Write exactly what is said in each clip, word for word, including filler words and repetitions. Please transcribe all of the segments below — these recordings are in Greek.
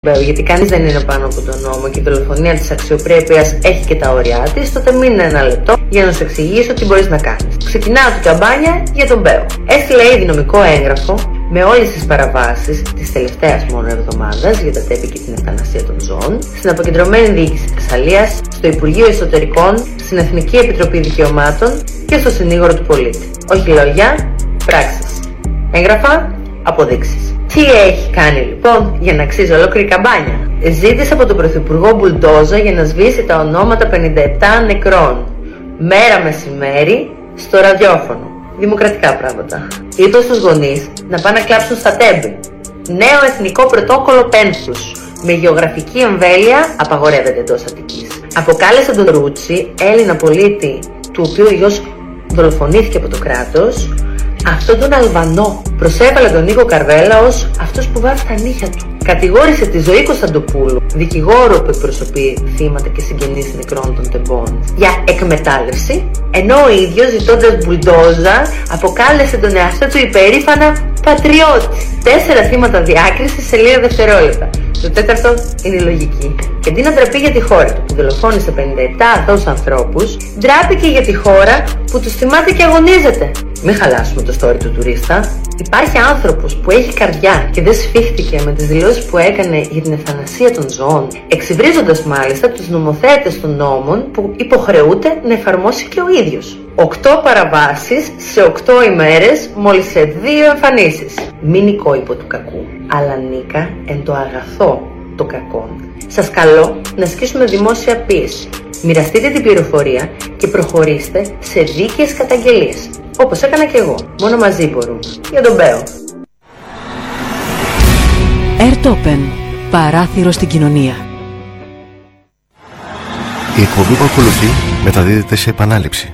Γιατί κανείς δεν είναι πάνω από τον νόμο και η δολοφονία της αξιοπρέπειας έχει και τα όρια της, τότε μείνει ένα λεπτό για να σου εξηγήσω τι μπορείς να κάνεις. Ξεκινάω την καμπάνια για τον Μπέο. Έστειλε ήδη νομικό έγγραφο με όλες τις παραβάσεις της τελευταίας μόνο εβδομάδας για τα τέμπη και την ευθανασία των ζώων στην Αποκεντρωμένη Διοίκηση Θεσσαλίας, στο Υπουργείο Εσωτερικών, στην Εθνική Επιτροπή Δικαιωμάτων και στο Συνήγορο του Πολίτη. Όχι λόγια, πράξεις. Έγγραφα, αποδείξεις. Τι έχει κάνει λοιπόν για να αξίζει ολόκληρη καμπάνια? Ζήτησε από τον Πρωθυπουργό μπουλντόζα για να σβήσει τα ονόματα πενήντα επτά νεκρών. Μέρα μεσημέρι στο ραδιόφωνο. Δημοκρατικά πράγματα. Είπε στους γονείς να πάνε να κλάψουν στα τέμπη. Νέο εθνικό πρωτόκολλο πένθους. Με γεωγραφική εμβέλεια απαγορεύεται εντός Αττικής. Αποκάλεσε τον Ρούτσι, Έλληνα πολίτη, του οποίου ο γιος δολοφονήθηκε από το κράτος, αυτόν τον Αλβανό. Προσέβαλε τον Νίκο Καρβέλα ως αυτός που βάφει τα νύχια του. Κατηγόρησε τη Ζωή Κωνσταντοπούλου, δικηγόρο που εκπροσωπεί θύματα και συγγενείς νεκρών των τεμπών, για εκμετάλλευση, ενώ ο ίδιος, ζητώντας μπουλντόζα, αποκάλεσε τον εαυτό του υπερήφανα πατριώτη. Τέσσερα θύματα διάκρισης σε λίγα δευτερόλεπτα. Το τέταρτο είναι η λογική. Και αντί να ντραπεί για τη χώρα του που δολοφόνησε πενήντα επτά αθώους ανθρώπους, ντράπηκε για τη χώρα που τους θυμάται και αγωνίζεται. Μην χαλάσουμε το story του τουρίστα. Υπάρχει άνθρωπος που έχει καρδιά και δεν σφίχτηκε με τις δηλώσεις που έκανε για την ευθανασία των ζώων, εξυβρίζοντας μάλιστα τους νομοθέτες των νόμων που υποχρεούται να εφαρμόσει και ο ίδιος. Οκτώ παραβάσεις σε οκτώ ημέρες, μόλις σε δύο εμφανίσεις. Μη νικώ υπό του κακού, αλλά νίκα εν το αγαθό το κακόν. Σας καλώ να ασκήσουμε δημόσια πίεση. Μοιραστείτε την πληροφορία και προχωρήστε σε δίκαιες καταγγελίες. Όπως έκανα και εγώ. Μόνο μαζί μπορούμε. Για τον Μπέο. Airtopen. Παράθυρο στην κοινωνία. Η εκπομπή που ακολουθεί μεταδίδεται σε επανάληψη.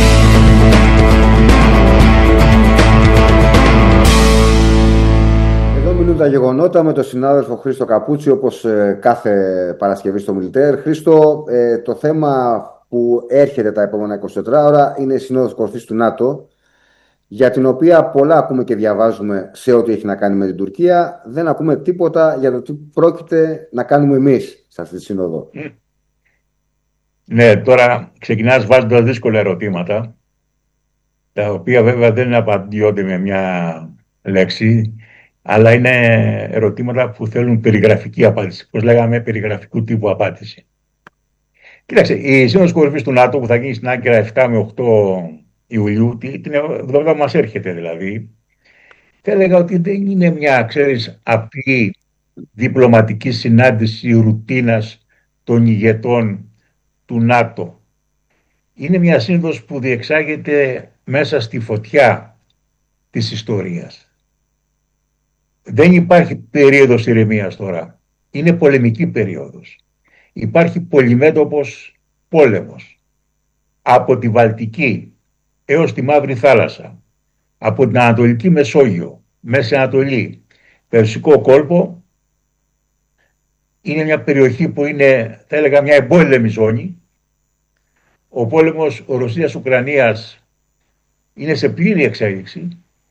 Εδώ μιλούν τα γεγονότα με τον συνάδελφο Χρήστο Καπούτσι, όπως ε, κάθε Παρασκευή στο Μιλιτέρ. Χρήστο, ε, το θέμα που έρχεται τα επόμενα εικοσιτέσσερις ώρα είναι η Σύνοδος Κορυφής του ΝΑΤΟ, για την οποία πολλά ακούμε και διαβάζουμε σε ό,τι έχει να κάνει με την Τουρκία. Δεν ακούμε τίποτα για το τι πρόκειται να κάνουμε εμείς σε αυτή τη σύνοδο. Mm. Ναι, τώρα ξεκινάς βάζοντας δύσκολα ερωτήματα, τα οποία βέβαια δεν απαντιόνται με μια λέξη, αλλά είναι ερωτήματα που θέλουν περιγραφική απάντηση. Πώς λέγαμε, περιγραφικού τύπου απάντηση. Κοίταξε, η Σύνοδος Κορυφής του ΝΑΤΟ που θα γίνει στην Άγκυρα επτά με οκτώ Ιουλίου, την εβδομάδα που μας έρχεται δηλαδή, θα έλεγα ότι δεν είναι μια, ξέρεις, απλή διπλωματική συνάντηση ρουτίνας των ηγετών του ΝΑΤΟ. Είναι μια σύνοδος που διεξάγεται μέσα στη φωτιά της ιστορίας. Δεν υπάρχει περίοδος ηρεμίας τώρα. Είναι πολεμική περίοδος. Υπάρχει πολυμέτωπος πόλεμος. Από τη Βαλτική έως τη Μαύρη Θάλασσα, από την Ανατολική Μεσόγειο, Μέση Ανατολή, Περσικό κόλπο, είναι μια περιοχή που είναι, θα έλεγα, μια εμπόλεμη ζώνη. Ο πόλεμος Ρωσίας-Ουκρανίας είναι σε πλήρη εξέλιξη.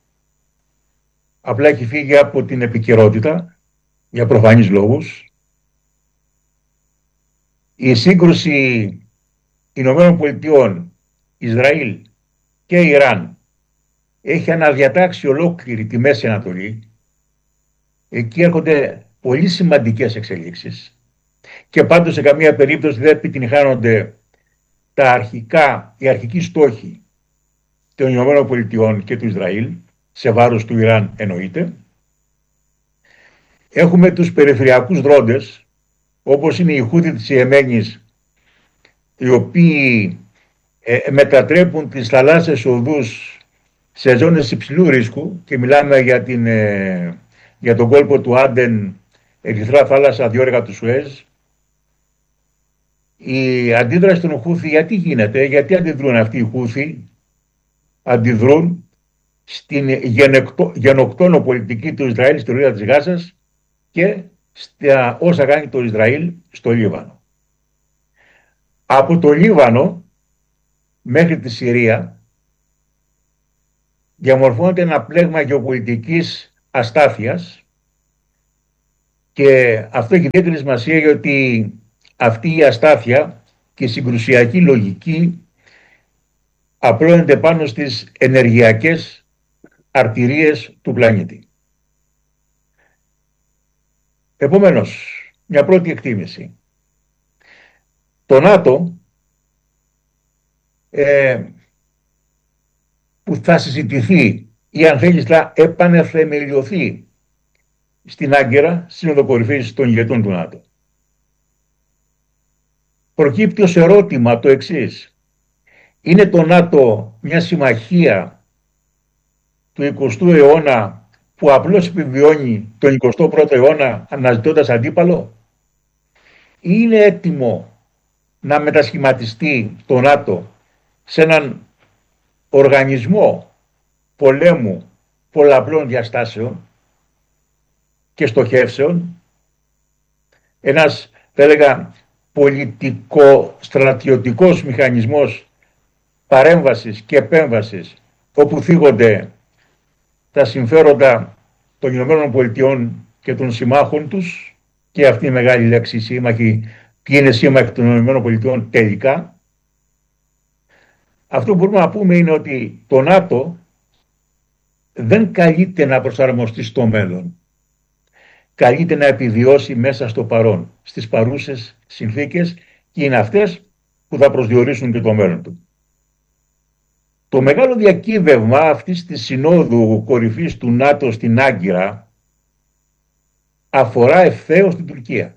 Απλά έχει φύγει από την επικαιρότητα, για προφανείς λόγους. Η σύγκρουση Ηνωμένων Πολιτειών, Ισραήλ και Ιράν έχει αναδιατάξει ολόκληρη τη Μέση Ανατολή. Εκεί έρχονται πολύ σημαντικές εξελίξεις και πάντως σε καμία περίπτωση δεν επιτυγχάνονται τα αρχικά, οι αρχικοί στόχοι των Ηνωμένων Πολιτειών και του Ισραήλ, σε βάρος του Ιράν εννοείται. Έχουμε τους περιφερειακούς δρόντες, όπως είναι οι Χούθι της Ιεμένης, οι οποίοι ε, μετατρέπουν τις θαλάσσιες οδούς σε ζώνες υψηλού ρίσκου, και μιλάμε για, την, ε, για τον κόλπο του Άντεν, Ερυθρά θάλασσα, διόρυγα του Σουέζ. Η αντίδραση των Χούθι γιατί γίνεται, γιατί αντιδρούν αυτοί οι Χούθι? Αντιδρούν στην γενοκτόνο πολιτική του Ισραήλ στη Λωρίδα της Γάζας και στα όσα κάνει το Ισραήλ στο Λίβανο. Από το Λίβανο μέχρι τη Συρία διαμορφώνεται ένα πλέγμα γεωπολιτικής αστάθειας, Και αυτό έχει ιδιαίτερη σημασία, γιατί αυτή η αστάθεια και η συγκρουσιακή λογική απλώνεται πάνω στις ενεργειακές αρτηρίες του πλανήτη. Επομένως, μια πρώτη εκτίμηση. Το ΝΑΤΟ, ε, που θα συζητηθεί ή αν θέλεις θα επανεθεμελιωθεί στην Άγκυρα, Σύνοδο Κορυφής των ηγετών του ΝΑΤΟ. Προκύπτει ως ερώτημα το εξής. Είναι το ΝΑΤΟ μια συμμαχία του εικοστού αιώνα που απλώς επιβιώνει τον εικοστό πρώτο αιώνα αναζητώντας αντίπαλο, ή είναι έτοιμο να μετασχηματιστεί το ΝΑΤΟ σε έναν οργανισμό πολέμου πολλαπλών διαστάσεων και στοχεύσεων, ένας, θα έλεγα, πολιτικό-στρατιωτικός μηχανισμός παρέμβασης και επέμβασης, όπου θίγονται τα συμφέροντα των Ηνωμένων Πολιτειών και των συμμάχων τους, και αυτή η μεγάλη λέξη σύμμαχοι, ποιοι είναι σύμμαχοι των Ηνωμένων Πολιτειών τελικά. Αυτό που μπορούμε να πούμε είναι ότι το ΝΑΤΟ δεν καλείται να προσαρμοστεί στο μέλλον. Καλείται να επιβιώσει μέσα στο παρόν, στις παρούσες συνθήκες, και είναι αυτές που θα προσδιορίσουν και το μέλλον του. Το μεγάλο διακύβευμα αυτής της Συνόδου Κορυφής του ΝΑΤΟ στην Άγκυρα αφορά ευθέως την Τουρκία.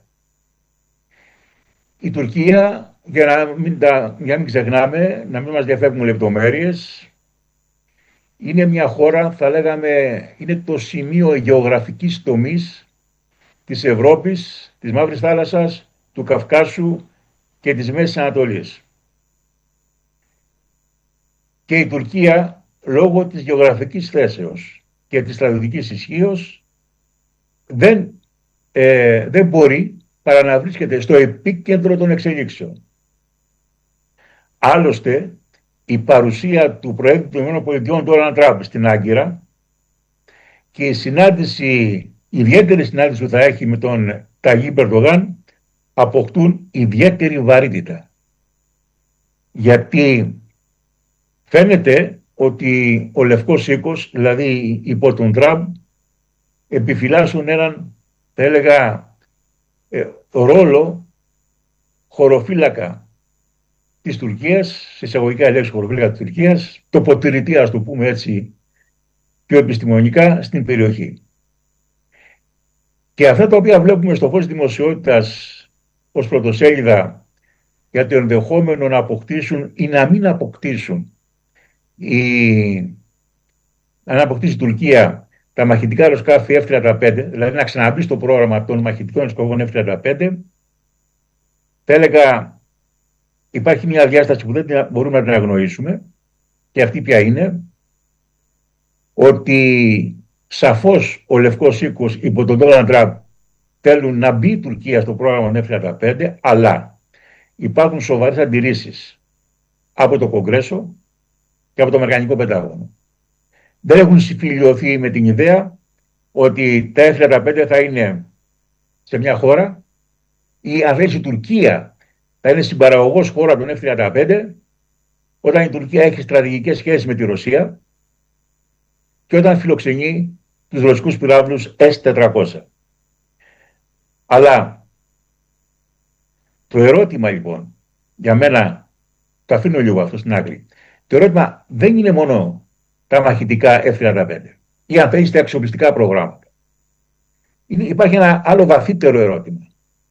Η Τουρκία, για να μην, τα, για να μην ξεχνάμε, να μην μας διαφεύγουν λεπτομέρειες, είναι μια χώρα, θα λέγαμε, είναι το σημείο γεωγραφικής τομής της Ευρώπης, της Μαύρης Θάλασσας, του Καυκάσου και της Μέσης Ανατολής. Και η Τουρκία, λόγω της γεωγραφικής θέσεως και της στρατιωτικής ισχύως, δεν, ε, δεν μπορεί παρά να βρίσκεται στο επίκεντρο των εξελίξεων. Άλλωστε, η παρουσία του Προέδρου των ΗΠΑ, Ντόναλντ Τραμπ, στην Άγκυρα και η συνάντηση, η ιδιαίτερη συνάντηση που θα έχει με τον Ταγίπ Ερντογάν, αποκτούν ιδιαίτερη βαρύτητα. Γιατί φαίνεται ότι ο Λευκός Οίκος, δηλαδή υπό τον Τραμπ, επιφυλάσσουν έναν, θα έλεγα, ε, ρόλο χωροφύλακα της Τουρκίας, σε εισαγωγικά λέξη χωροφύλακα της Τουρκίας, τοποτηρητή, ας το πούμε έτσι πιο επιστημονικά, στην περιοχή. Και αυτά τα οποία βλέπουμε στο φως δημοσιότητας ως πρωτοσέλιδα για το ενδεχόμενο να αποκτήσουν ή να μην αποκτήσουν η... να αποκτήσει η Τουρκία τα μαχητικά αεροσκάφη εφ τριάντα πέντε, δηλαδή να ξαναμπεί στο πρόγραμμα των μαχητικών αεροσκαφών εφ τριάντα πέντε, θα έλεγα υπάρχει μια διάσταση που δεν μπορούμε να την αγνοήσουμε, και αυτή ποια είναι? Ότι σαφώς ο Λευκός Οίκος υπό τον Ντόναλντ Τραμπ θέλουν να μπει η Τουρκία στο πρόγραμμα εφ τριάντα πέντε, αλλά υπάρχουν σοβαρές αντιρρήσεις από το Κογκρέσο και από το Αμερικανικό Πεντάγωνο. Δεν έχουν συμφιλειωθεί με την ιδέα ότι τα εφ τριάντα πέντε θα είναι σε μια χώρα, ή αν θέλει η Τουρκία θα είναι συμπαραγωγός χώρα των εφ τριάντα πέντε, όταν η Τουρκία έχει στρατηγικές σχέσεις με τη Ρωσία και όταν φιλοξενεί τους ρωσικούς πυράβλους ες τετρακόσια. Αλλά το ερώτημα λοιπόν, για μένα, το αφήνω λίγο αυτό στην άκρη, το ερώτημα δεν είναι μόνο τα μαχητικά εφ τριάντα πέντε ή αν θέλεις τα εξοπλιστικά προγράμματα. Είναι, υπάρχει ένα άλλο βαθύτερο ερώτημα.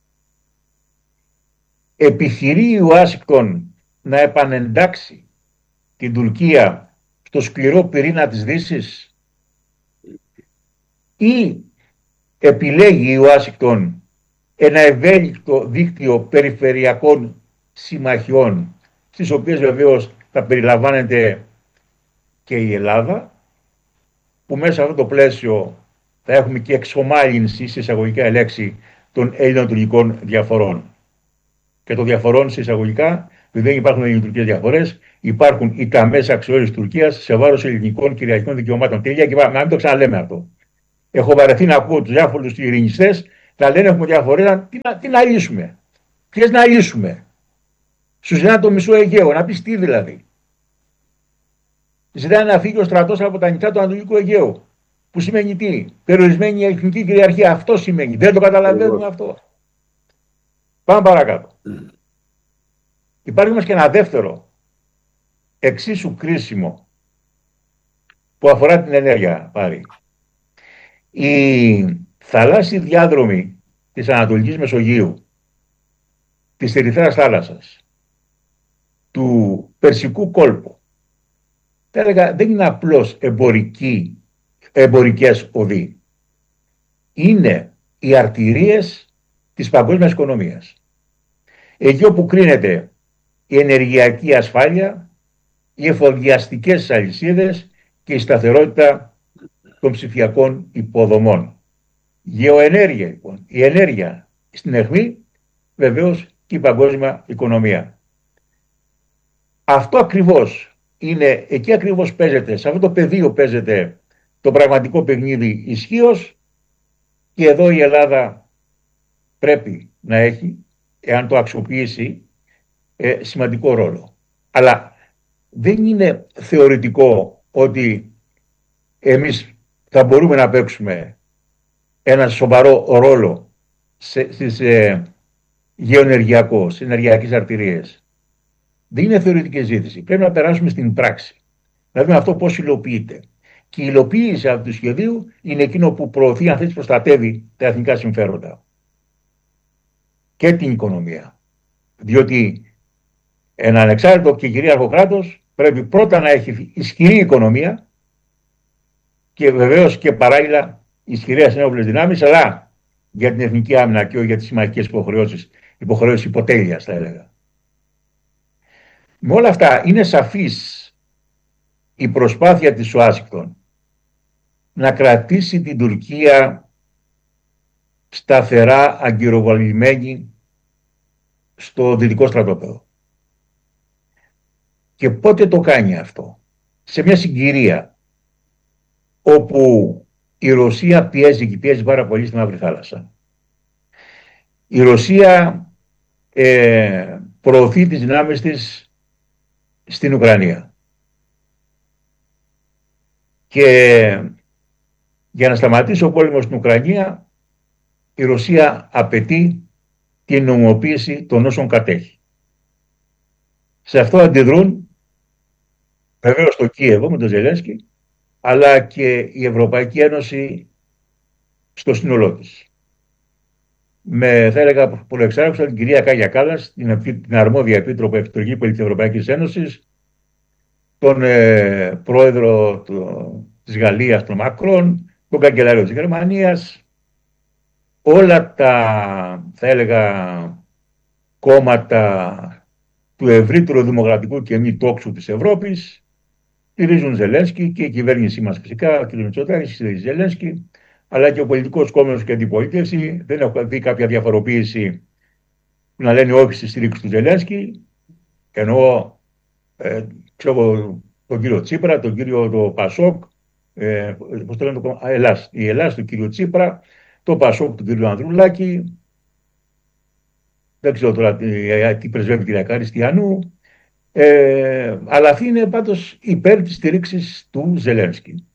Επιχειρεί η Ουάσιγκτον να επανεντάξει την Τουρκία στο σκληρό πυρήνα της Δύσης, ή επιλέγει η Ουάσιγκτον ένα ευέλικτο δίκτυο περιφερειακών συμμαχιών, στις οποίες βεβαίως θα περιλαμβάνεται και η Ελλάδα, που μέσα σε αυτό το πλαίσιο θα έχουμε και εξομάλυνση, σε εισαγωγικά λέξη, των ελληνοτουρκικών διαφορών. Και των διαφορών σε εισαγωγικά, επειδή δεν υπάρχουν ελληνοτουρκικές διαφορές, υπάρχουν οι ταμές αξιολόγησης της Τουρκίας σε βάρος ελληνικών κυριαρχικών δικαιωμάτων. Τελεία και πάμε. Να μην το ξαναλέμε αυτό. Έχω βαρεθεί να ακούω τους διάφορους ειρηνιστές Θα λένε έχουμε διαφορές, τι, τι να λύσουμε. Ποιες να λύσουμε. Σου ζητάνε το μισό Αιγαίο, να πεις τι δηλαδή. Ζητάνε να φύγει ο στρατός από τα νησιά του Ανατολικού Αιγαίου. Που σημαίνει τι, περιορισμένη εθνική κυριαρχία. Αυτό σημαίνει. Δεν το καταλαβαίνουμε αυτό. Πάμε παρακάτω. Mm. Υπάρχει όμως και ένα δεύτερο, εξίσου κρίσιμο, που αφορά την ενέργεια, πάρει. Οι θαλάσσιοι διάδρομοι της Ανατολικής Μεσογείου, της Ερυθράς θάλασσας, του Περσικού κόλπου, θα έλεγα, δεν είναι απλώς εμπορικοί, εμπορικές οδοί. Είναι οι αρτηρίες της παγκόσμιας οικονομίας. Εκεί όπου κρίνεται η ενεργειακή ασφάλεια, οι εφοδιαστικές αλυσίδες και η σταθερότητα των ψηφιακών υποδομών. Γεωενέργεια, λοιπόν, η ενέργεια στην αιχμή, βεβαίως και η παγκόσμια οικονομία. Αυτό ακριβώς είναι, εκεί ακριβώς παίζεται, σε αυτό το πεδίο παίζεται το πραγματικό παιχνίδι ισχύως, και εδώ η Ελλάδα πρέπει να έχει, εάν το αξιοποιήσει, ε, σημαντικό ρόλο. Αλλά δεν είναι θεωρητικό ότι εμείς θα μπορούμε να παίξουμε ένα σοβαρό ρόλο σε, στις ε, γεωενεργειακό, στις ενεργειακές αρτηρίες. Δεν είναι θεωρητική ζήτηση. Πρέπει να περάσουμε στην πράξη. Να δούμε αυτό πώς υλοποιείται. Και η υλοποίηση αυτού του σχεδίου είναι εκείνο που προωθεί, αν θέλεις, προστατεύει τα εθνικά συμφέροντα και την οικονομία. Διότι ένα ανεξάρτητο και κυρίαρχο κράτος πρέπει πρώτα να έχει ισχυρή οικονομία και βεβαίως και παράλληλα ισχυρές ενόπλες δυνάμεις, αλλά για την εθνική άμυνα και όχι για τις συμμαχικές υποχρεώσεις, υποχρεώσεις υποτέλειας, θα έλεγα. Με όλα αυτά είναι σαφής η προσπάθεια της Ουάσιγκτον να κρατήσει την Τουρκία σταθερά αγκυροβολημένη στο δυτικό στρατόπεδο. Και πότε το κάνει αυτό? Σε μια συγκυρία όπου η Ρωσία πιέζει και πιέζει πάρα πολύ στη Μαύρη Θάλασσα. Η Ρωσία ε, προωθεί τις δυνάμεις της στην Ουκρανία. Και για να σταματήσει ο πόλεμος στην Ουκρανία, η Ρωσία απαιτεί την νομιμοποίηση των όσων κατέχει. Σε αυτό αντιδρούν βεβαίως το Κίεβο με τον Ζελένσκι, αλλά και η Ευρωπαϊκή Ένωση στο σύνολό της. Με, θα έλεγα, προεξάρχουσα την κυρία Κάγια Κάλλας, την, την αρμόδια επίτροπο εξωτερική πολιτική της Ευρωπαϊκής Ένωσης, τον ε, πρόεδρο του, της Γαλλίας, τον Μακρόν, τον καγκελάριο της Γερμανίας, όλα τα, θα έλεγα, κόμματα του ευρύτερου δημοκρατικού και μη τόξου της Ευρώπης στηρίζουν Ζελένσκι, και η κυβέρνησή μας φυσικά, ο κ. Μητσοτάκης στηρίζει Ζελένσκι, αλλά και ο πολιτικός κόμματος και αντιπολίτευση. Δεν έχω δει κάποια διαφοροποίηση που να λένε όχι στη στήριξη του Ζελένσκι, εννοώ ε, ξέρω, τον κύριο Τσίπρα, τον κύριο το Πασόκ, ε, πώς το λένε, το, α, Ελλάς, η Ελλάς του κύριο Τσίπρα, το Πασόκ του κύριο Ανδρουλάκη, δεν ξέρω τώρα τι, τι πρεσβεύει η κυρία Καριστιανού, ε, αλλά αυτή είναι πάντως υπέρ της στήριξης του Ζελένσκι.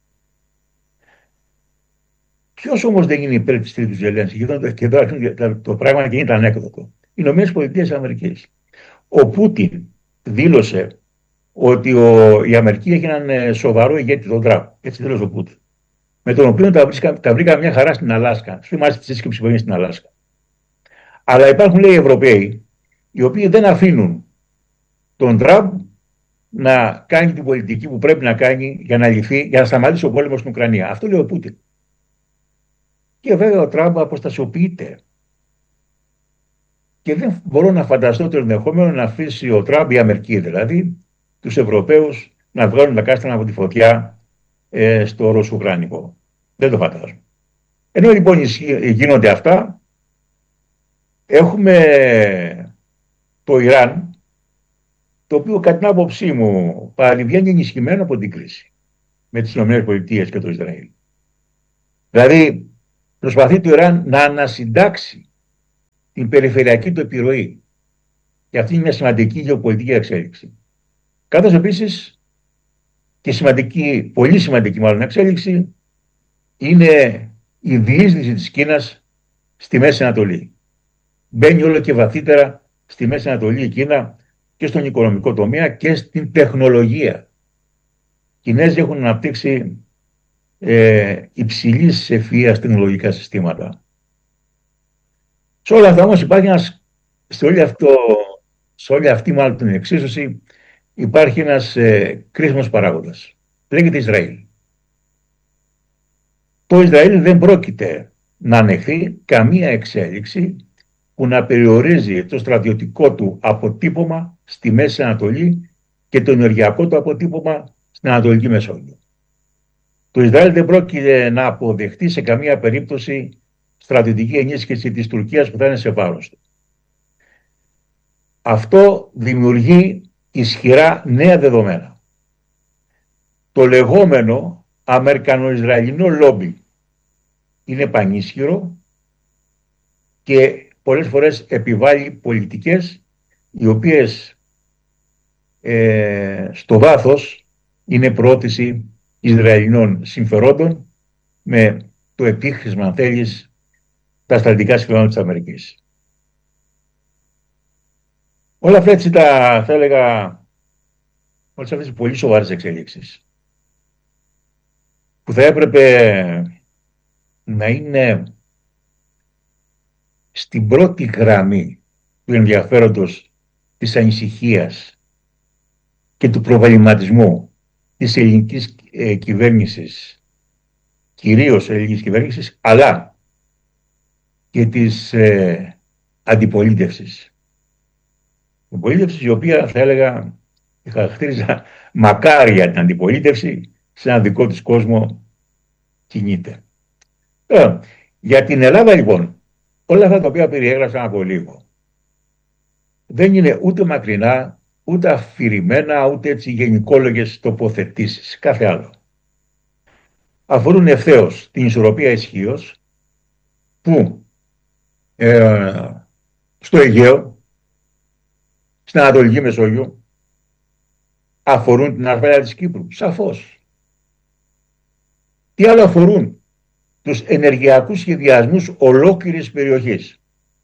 Ποιος όμως δεν είναι υπέρ της στήριξης του Ζελένσκι? Και εδώ, και εδώ το πράγμα και είναι ανέκδοτο. Οι Ηνωμένες Πολιτείες Αμερικής. Ο Πούτιν δήλωσε ότι ο, η Αμερική έχει έναν σοβαρό ηγέτη, τον Τραμπ. Έτσι δήλωσε ο Πούτιν. Με τον οποίο τα, βρίσκα, τα βρήκα μια χαρά στην Αλάσκα. Θυμάστε τη σύσκεψη που έγινε στην Αλάσκα. Αλλά υπάρχουν, λέει, Ευρωπαίοι, οι οποίοι δεν αφήνουν τον Τραμπ να κάνει την πολιτική που πρέπει να κάνει για να λυθεί, για να σταματήσει ο πόλεμος στην Ουκρανία. Αυτό λέει ο Πούτιν. Και βέβαια ο Τραμπ αποστασιοποιείται. Και δεν μπορώ να φανταστώ το ενδεχόμενο να αφήσει ο Τραμπ, η Αμερική δηλαδή, τους Ευρωπαίους να βγάλουν τα κάστανα από τη φωτιά ε, στο Ρωσο-Ουκρανικό. Δεν το φαντάζομαι. Ενώ λοιπόν γίνονται αυτά, έχουμε το Ιράν, το οποίο κατά την άποψή μου παρεμβαίνει ενισχυμένο από την κρίση με τις ΗΠΑ και το Ισραήλ. Δηλαδή, Προσπαθεί το Ιράν να ανασυντάξει την περιφερειακή του επιρροή. Και αυτή είναι μια σημαντική γεωπολιτική εξέλιξη. Καθώς επίσης και σημαντική, πολύ σημαντική μάλλον εξέλιξη είναι η διείσδυση της Κίνας στη Μέση Ανατολή. Μπαίνει όλο και βαθύτερα στη Μέση Ανατολή η Κίνα και στον οικονομικό τομέα και στην τεχνολογία. Οι Κινέζοι έχουν αναπτύξει ε, υψηλής ευφυΐας τεχνολογικά συστήματα. Σε όλα αυτά όμως υπάρχει ένας, σε όλη, αυτό, σε όλη αυτή μάλλον την εξίσωση υπάρχει ένας ε, κρίσιμος παράγοντας. Λέγεται Ισραήλ. Το Ισραήλ δεν πρόκειται να ανεχθεί καμία εξέλιξη που να περιορίζει το στρατιωτικό του αποτύπωμα στη Μέση Ανατολή και το ενεργειακό του αποτύπωμα στην Ανατολική Μεσόγειο. Το Ισραήλ δεν πρόκειται να αποδεχτεί σε καμία περίπτωση στρατιωτική ενίσχυση της Τουρκίας που θα είναι σε βάρος του. Αυτό δημιουργεί ισχυρά νέα δεδομένα. Το λεγόμενο Αμερικανο-Ισραηλινό λόμπι είναι πανίσχυρο και πολλές φορές επιβάλλει πολιτικές οι οποίες ε, στο βάθος είναι προώθηση Ισραηλινών συμφερόντων με το επίχρησμα, αν θέλεις, τα στρατηγικά συμφέροντα της Αμερικής. Όλα αυτά έτσι τα, θα έλεγα, όλες αυτές οι πολύ σοβαρές εξελίξεις που θα έπρεπε να είναι στην πρώτη γραμμή του ενδιαφέροντος, της ανησυχίας και του προβληματισμού της ελληνικής ε, κυβέρνησης, κυρίως ελληνικής κυβέρνησης, αλλά και της ε, αντιπολίτευσης. Αντιπολίτευση η οποία θα έλεγα χαρακτήριζα μακάρια την αντιπολίτευση σε ένα δικό της κόσμο κινείται. Ε, για την Ελλάδα λοιπόν, όλα αυτά τα οποία περιέγραψα από λίγο δεν είναι ούτε μακρινά, ούτε αφηρημένα, ούτε έτσι γενικόλογες τοποθετήσεις, κάθε άλλο. Αφορούν ευθέως την ισορροπία ισχύως που ε, στο Αιγαίο, στην Ανατολική Μεσόγειο, αφορούν την ασφάλεια της Κύπρου, σαφώς. Τι άλλο αφορούν? Τους ενεργειακούς σχεδιασμούς ολόκληρης περιοχής.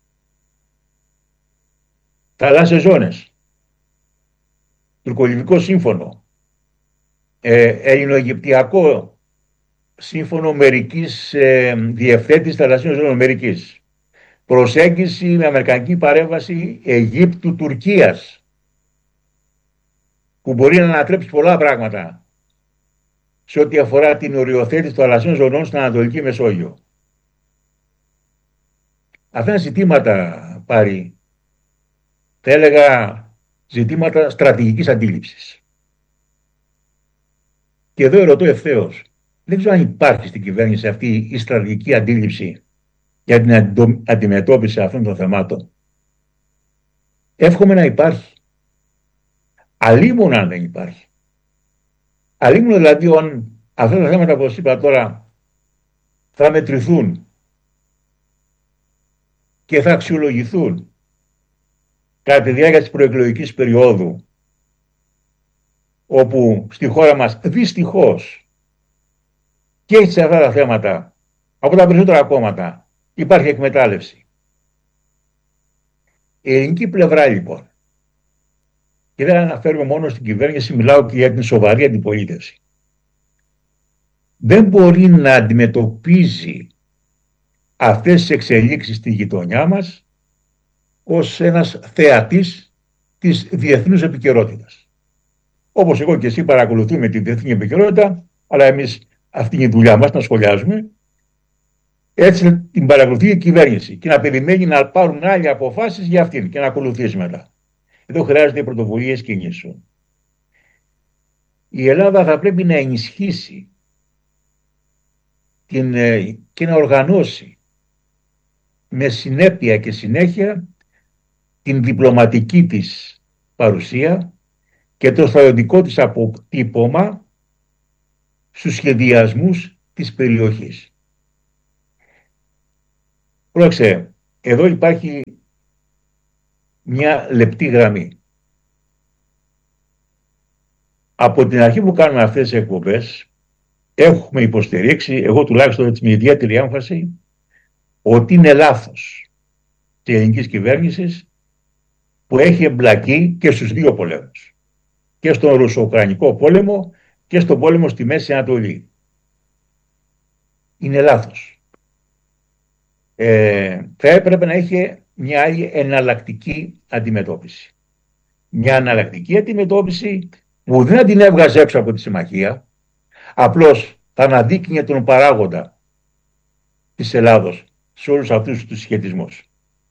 Θαλάσσιες ζώνες, τουρκολιβικό σύμφωνο, ε, ελληνο-αιγυπτιακό σύμφωνο μερικής ε, διευθέτησης θαλασσίων ζώνων μερικής, προσέγγιση με αμερικανική παρέμβαση Αιγύπτου-Τουρκίας, που μπορεί να ανατρέψει πολλά πράγματα σε ό,τι αφορά την οριοθέτηση των θαλασσίων ζωνών στην Ανατολική Μεσόγειο. Αυτά είναι ζητήματα, πάρει, θα έλεγα, ζητήματα στρατηγικής αντίληψης. Και εδώ ερωτώ ευθέως, δεν ξέρω αν υπάρχει στην κυβέρνηση αυτή η στρατηγική αντίληψη για την αντιμετώπιση αυτών των θεμάτων. Εύχομαι να υπάρχει. Αλίμονα αν δεν υπάρχει. Αλίμονα δηλαδή αν αυτά τα θέματα, όπως είπα τώρα, θα μετρηθούν και θα αξιολογηθούν κατά τη διάρκεια της προεκλογικής περίοδου, όπου στη χώρα μας δυστυχώς και σε αυτά τα θέματα από τα περισσότερα κόμματα υπάρχει εκμετάλλευση. Η ελληνική πλευρά λοιπόν, και δεν αναφέρουμε μόνο στην κυβέρνηση, μιλάω και για την σοβαρή αντιπολίτευση, δεν μπορεί να αντιμετωπίζει αυτές τις εξελίξεις στη γειτονιά μας ως ένας θεατής της διεθνούς επικαιρότητας. Όπως εγώ και εσύ παρακολουθούμε τη διεθνή επικαιρότητα, αλλά εμείς αυτή είναι η δουλειά μας, να σχολιάζουμε. Έτσι την παρακολουθεί η κυβέρνηση και να περιμένει να πάρουν άλλοι αποφάσεις για αυτήν και να ακολουθήσει μετά. Εδώ χρειάζεται πρωτοβουλίες κινήσεων. Η Ελλάδα θα πρέπει να ενισχύσει την, και να οργανώσει με συνέπεια και συνέχεια την διπλωματική της παρουσία και το στρατιωτικό της αποτύπωμα στους σχεδιασμούς της περιοχής. Πρόεξε, εδώ υπάρχει μια λεπτή γραμμή. Από την αρχή που κάνουμε αυτές τις εκπομπές, έχουμε υποστηρίξει, εγώ τουλάχιστον έτσι με ιδιαίτερη έμφαση, ότι είναι λάθος της ελληνικής κυβέρνησης που έχει εμπλακεί και στους δύο πολέμους. Και στον Ρωσο-Ουκρανικό πόλεμο και στον πόλεμο στη Μέση Ανατολή. Είναι λάθος. Ε, θα έπρεπε να είχε μια άλλη εναλλακτική αντιμετώπιση. Μια εναλλακτική αντιμετώπιση που δεν την έβγαζε έξω από τη συμμαχία, απλώς θα αναδείκνυε τον παράγοντα της Ελλάδος σε όλους αυτούς τους συσχετισμούς.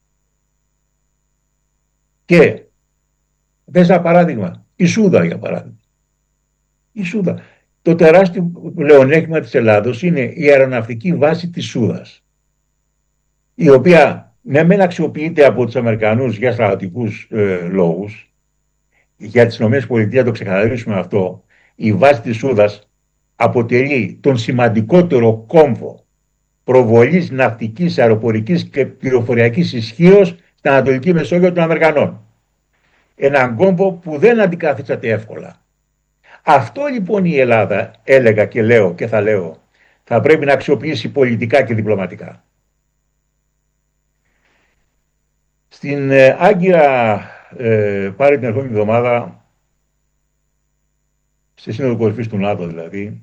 Και δες ένα παράδειγμα, η Σούδα για παράδειγμα. Η Σούδα. Το τεράστιο πλεονέκτημα της Ελλάδος είναι η αεροναυτική βάση της Σούδας, η οποία ναι μεν αξιοποιείται από τους Αμερικανούς για στρατιωτικούς ε, λόγους. Για τις ΗΠΑ, το ξεκαθαρίσουμε αυτό, η βάση της Σούδας αποτελεί τον σημαντικότερο κόμβο προβολής ναυτικής, αεροπορικής και πληροφοριακής ισχύως στην Ανατολική Μεσόγειο των Αμερικανών. Έναν κόμβο που δεν αντικαθίσταται εύκολα. Αυτό λοιπόν η Ελλάδα, έλεγα και λέω και θα λέω, θα πρέπει να αξιοποιήσει πολιτικά και διπλωματικά. Στην ε, Άγκυρα ε, πάρει την ερχόμενη εβδομάδα, στη Σύνοδο Κορυφής του ΝΑΤΟ δηλαδή,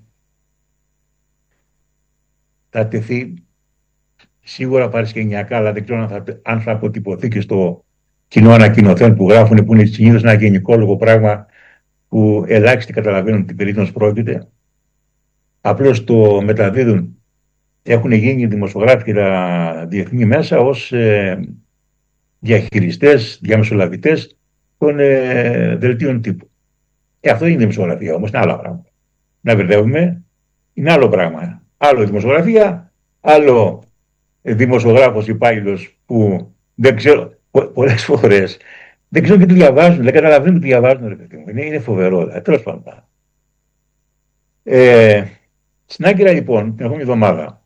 θα τεθεί σίγουρα παρασκηνιακά, αλλά δεν ξέρω αν θα, αν θα αποτυπωθεί και στο κοινό ανακοινωθέν που γράφουν, που είναι συνήθως ένα γενικόλογο πράγμα που ελάχιστοι καταλαβαίνουν τι περίπτωση πρόκειται. Απλώς το μεταδίδουν. Έχουν γίνει δημοσιογράφοι και τα διεθνή μέσα ως ε, διαχειριστές, διαμεσολαβητές των ε, δελτίων τύπου. Ε, αυτό είναι δημοσιογραφία όμως, είναι άλλα πράγματα. Να μπερδεύουμε, είναι άλλο πράγμα. Άλλο δημοσιογραφία, άλλο δημοσιογράφος υπάλληλος που δεν ξέρω, πο, πολλές φορές δεν ξέρω και τι διαβάζουν, δεν καταλαβαίνουν τι διαβάζουν, ρε παιδί μου. Είναι, είναι φοβερό, δηλαδή, τέλος πάντων. Ε, στην Άγκυρα λοιπόν, την επόμενη εβδομάδα,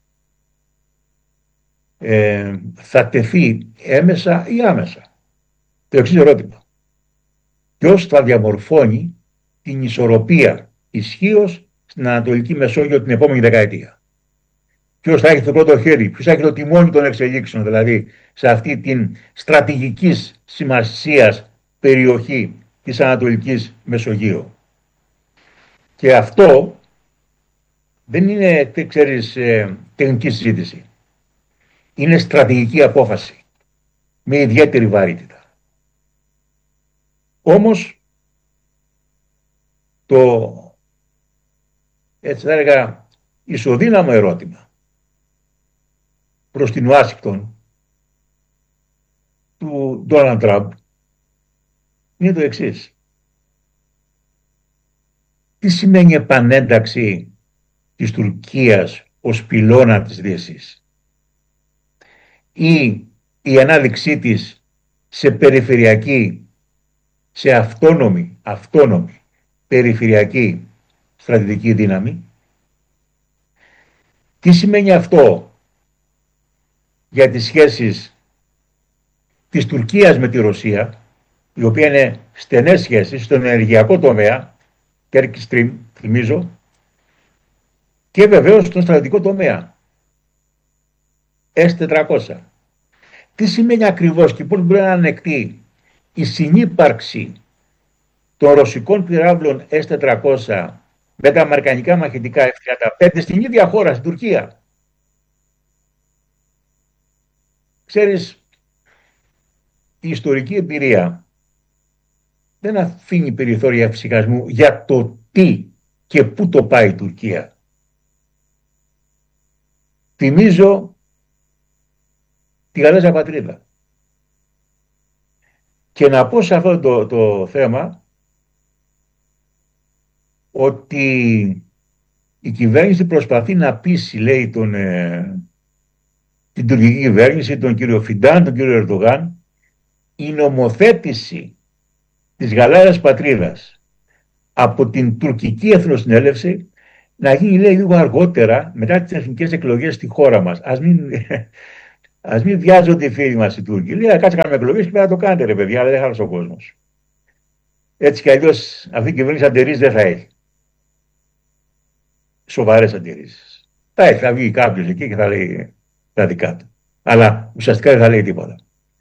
ε, θα τεθεί έμεσα ή άμεσα το εξής ερώτημα. Ποιος θα διαμορφώνει την ισορροπία ισχύως στην Ανατολική Μεσόγειο την επόμενη δεκαετία? Ποιος θα έχει το πρώτο χέρι, ποιος θα έχει το τιμόνι των εξελίξεων, δηλαδή σε αυτή την στρατηγικής σημασίας περιοχή της Ανατολικής Μεσογείου? Και αυτό δεν είναι, ξέρεις, τεχνική συζήτηση. Είναι στρατηγική απόφαση με ιδιαίτερη βαρύτητα. Όμως το, έτσι θα έλεγα, ισοδύναμο ερώτημα προς την Ουάσιγκτον του Ντόναλντ Τραμπ είναι το εξής. Τι σημαίνει επανένταξη της Τουρκίας ως πυλώνα της Δύσης ή η ανάδειξή της σε περιφερειακή, σε αυτόνομη, αυτόνομη περιφερειακή στρατηγική δύναμη? Τι σημαίνει αυτό για τις σχέσεις της Τουρκίας με τη Ρωσία, η οποία είναι στενές σχέσεις στον ενεργειακό τομέα, Turkish Stream, θυμίζω, και βεβαίως στον στρατιωτικό τομέα, ες τετρακόσια. Τι σημαίνει ακριβώς και πώς μπορεί να ανεκτεί η συνύπαρξη των ρωσικών πυράβλων ες τετρακόσια με τα αμερικανικά μαχητικά εφ τριάντα πέντε στην ίδια χώρα, στην Τουρκία? Ξέρεις, η ιστορική εμπειρία δεν αφήνει περιθώρια φυσικασμού για το τι και πού το πάει η Τουρκία. Θυμίζω τη Γαλάζια Πατρίδα. Και να πω σε αυτό το, το θέμα ότι η κυβέρνηση προσπαθεί να πείσει, λέει, τον, ε, την τουρκική κυβέρνηση, τον κύριο Φιντάν, τον κύριο Ερντογάν, η νομοθέτηση της Γαλάζιας Πατρίδας από την τουρκική εθνοσυνέλευση να γίνει, λέει, λίγο αργότερα μετά τις εθνικές εκλογές στη χώρα μας. Ας μην, Ας μην βιάζονται οι φίλοι μας οι Τούρκοι. Λέει, κάτσε κάνουμε εκλογές και πρέπει να το κάνετε, ρε παιδιά, αλλά δεν χάλασε ο κόσμος. Έτσι κι αλλιώς αυτή η κυβέρνηση αντιρρήσεις δεν θα έχει. Σοβαρές αντιρρήσεις. Θα έχει, θα βγει κάποιος εκεί και θα λέει τα δικά του. Αλλά ουσιαστικά δεν θα λέει τίποτα.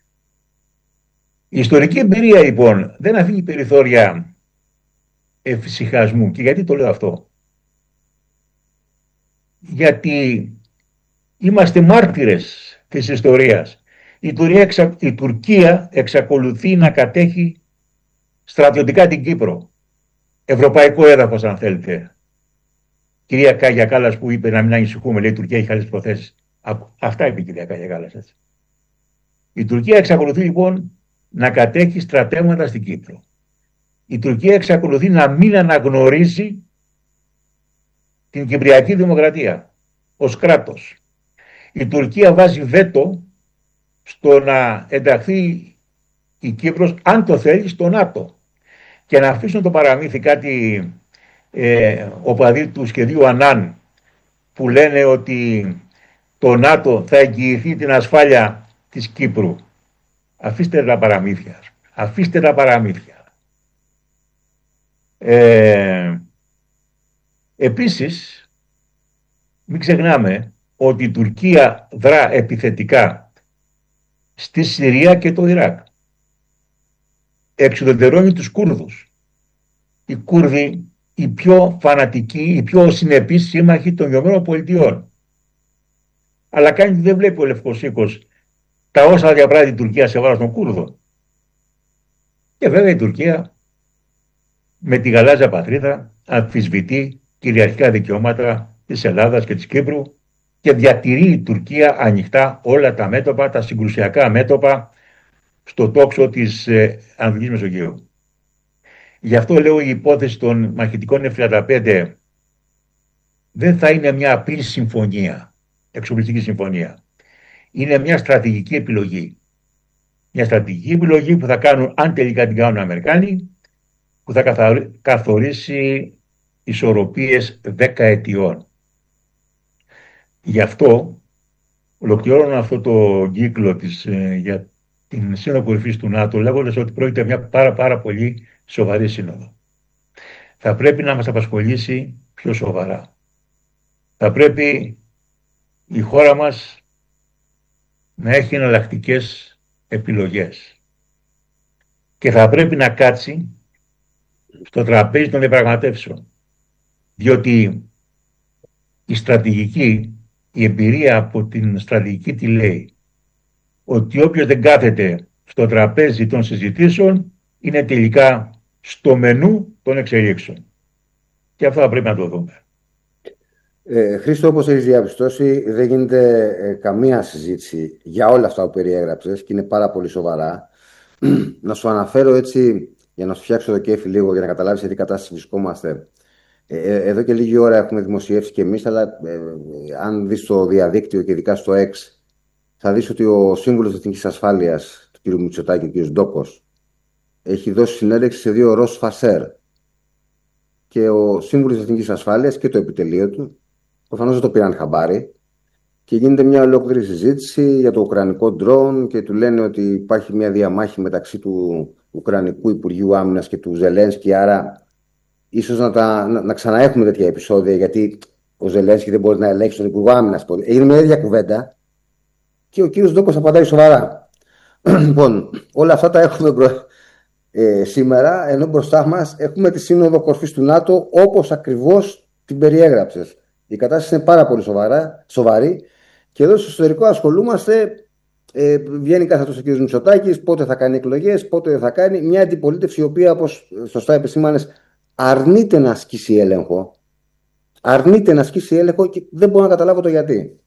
Η ιστορική εμπειρία λοιπόν δεν αφήνει περιθώρια εφησυχασμού. Και γιατί το λέω αυτό? Γιατί είμαστε μάρτυρες της ιστορίας. Η Τουρκία, εξα... η Τουρκία εξακολουθεί να κατέχει στρατιωτικά την Κύπρο. Ευρωπαϊκό έδαφος, αν θέλετε. Κυρία Κάγια Κάλλας που είπε να μην ανησυχούμε, λέει η Τουρκία έχει καλές προθέσεις. Αυτά είπε η κυρία Κάγια Κάλλας. Έτσι. Η Τουρκία εξακολουθεί λοιπόν να κατέχει στρατεύματα στην Κύπρο. Η Τουρκία εξακολουθεί να μην αναγνωρίζει την Κυπριακή Δημοκρατία ως κράτος. Η Τουρκία βάζει βέτο στο να ενταχθεί η Κύπρος, αν το θέλει, στο ΝΑΤΟ. Και να αφήσουν το παραμύθι κάτι ε, οπαδοί του σχεδίου Ανάν που λένε ότι το ΝΑΤΟ θα εγγυηθεί την ασφάλεια της Κύπρου. Αφήστε τα παραμύθια. Αφήστε τα παραμύθια. Ε, επίσης, μην ξεχνάμε ότι η Τουρκία δρά επιθετικά στη Συρία και το Ιράκ. Εξουδετερώνει τους Κούρδους. Οι Κούρδοι, οι πιο φανατικοί, οι πιο συνεπείς σύμμαχοι των ΗΠΑ. Αλλά κάνει δεν βλέπει ο Λευκός Οίκος τα όσα διαπράττει η Τουρκία σε βάρος των Κούρδων. Και βέβαια η Τουρκία με τη γαλάζια πατρίδα αμφισβητεί κυριαρχικά δικαιώματα της Ελλάδας και της Κύπρου και διατηρεί η Τουρκία ανοιχτά όλα τα μέτωπα, τα συγκρουσιακά μέτωπα στο τόξο της ε, Ανατολικής Μεσογείου. Γι' αυτό λέω η υπόθεση των μαχητικών εφ τριάντα πέντε δεν θα είναι μια απλή συμφωνία, εξοπλιστική συμφωνία. Είναι μια στρατηγική επιλογή. Μια στρατηγική επιλογή που θα κάνουν, αν τελικά την κάνουν οι Αμερικάνοι, που θα καθορίσει ισορροπίες δέκα ετιών. Γι' αυτό ολοκληρώνω αυτό το κύκλο της, ε, για την Σύνοδο Κορυφής του ΝΑΤΟ λέγοντας ότι πρόκειται μια πάρα πάρα πολύ σοβαρή σύνοδο. Θα πρέπει να μας απασχολήσει πιο σοβαρά. Θα πρέπει η χώρα μας να έχει εναλλακτικές επιλογές και θα πρέπει να κάτσει στο τραπέζι των διαπραγματεύσεων, διότι η στρατηγική, η εμπειρία από την στρατηγική τι λέει? Ότι όποιος δεν κάθεται στο τραπέζι των συζητήσεων είναι τελικά στο μενού των εξελίξεων. Και αυτό θα πρέπει να το δούμε. Ε, Χρήστο, όπως έχεις διαπιστώσει, δεν γίνεται ε, καμία συζήτηση για όλα αυτά που περιέγραψες και είναι πάρα πολύ σοβαρά. Να σου αναφέρω έτσι, για να σου φτιάξω το κέφι λίγο, για να καταλάβεις σε τι κατάσταση βρισκόμαστε. Ε, εδώ και λίγη ώρα έχουμε δημοσιεύσει και εμείς, αλλά ε, ε, αν δεις το διαδίκτυο και ειδικά στο X, θα δεις ότι ο Σύμβουλος Εθνικής Ασφάλειας, του κ. Μητσοτάκη, ο κ. Ντόκος, έχει δώσει συνέντευξη σε δύο Ρος Φασέρ. Και ο Σύμβουλος Εθνικής Ασφάλειας και το επιτελείο του προφανώς δεν το πήραν χαμπάρι και γίνεται μια ολόκληρη συζήτηση για το ουκρανικό ντρόουν και του λένε ότι υπάρχει μια διαμάχη μεταξύ του Ουκρανικού Υπουργείου Άμυνας και του Ζελένσκι, άρα ίσως να, τα, να, να ξαναέχουμε τέτοια επεισόδια, γιατί ο Ζελένσκι δεν μπορεί να ελέγξει τον Υπουργό Άμυνας. Έγινε μια ίδια κουβέντα και ο κύριος Ντόκος απαντάει σοβαρά. Λοιπόν, όλα αυτά τα έχουμε προ... ε, σήμερα, ενώ μπροστά μας έχουμε τη Σύνοδο Κορυφής του ΝΑΤΟ όπως ακριβώς την περιέγραψες. Η κατάσταση είναι πάρα πολύ σοβαρά, σοβαρή και εδώ στο εσωτερικό ασχολούμαστε. Ε, βγαίνει κάθε τόσο ο κ. Μητσοτάκης, πότε θα κάνει εκλογές, πότε δεν θα κάνει. Μια αντιπολίτευση η οποία, όπως σωστά επισήμανες, αρνείται να ασκήσει έλεγχο. Αρνείται να ασκήσει έλεγχο και δεν μπορώ να καταλάβω το γιατί.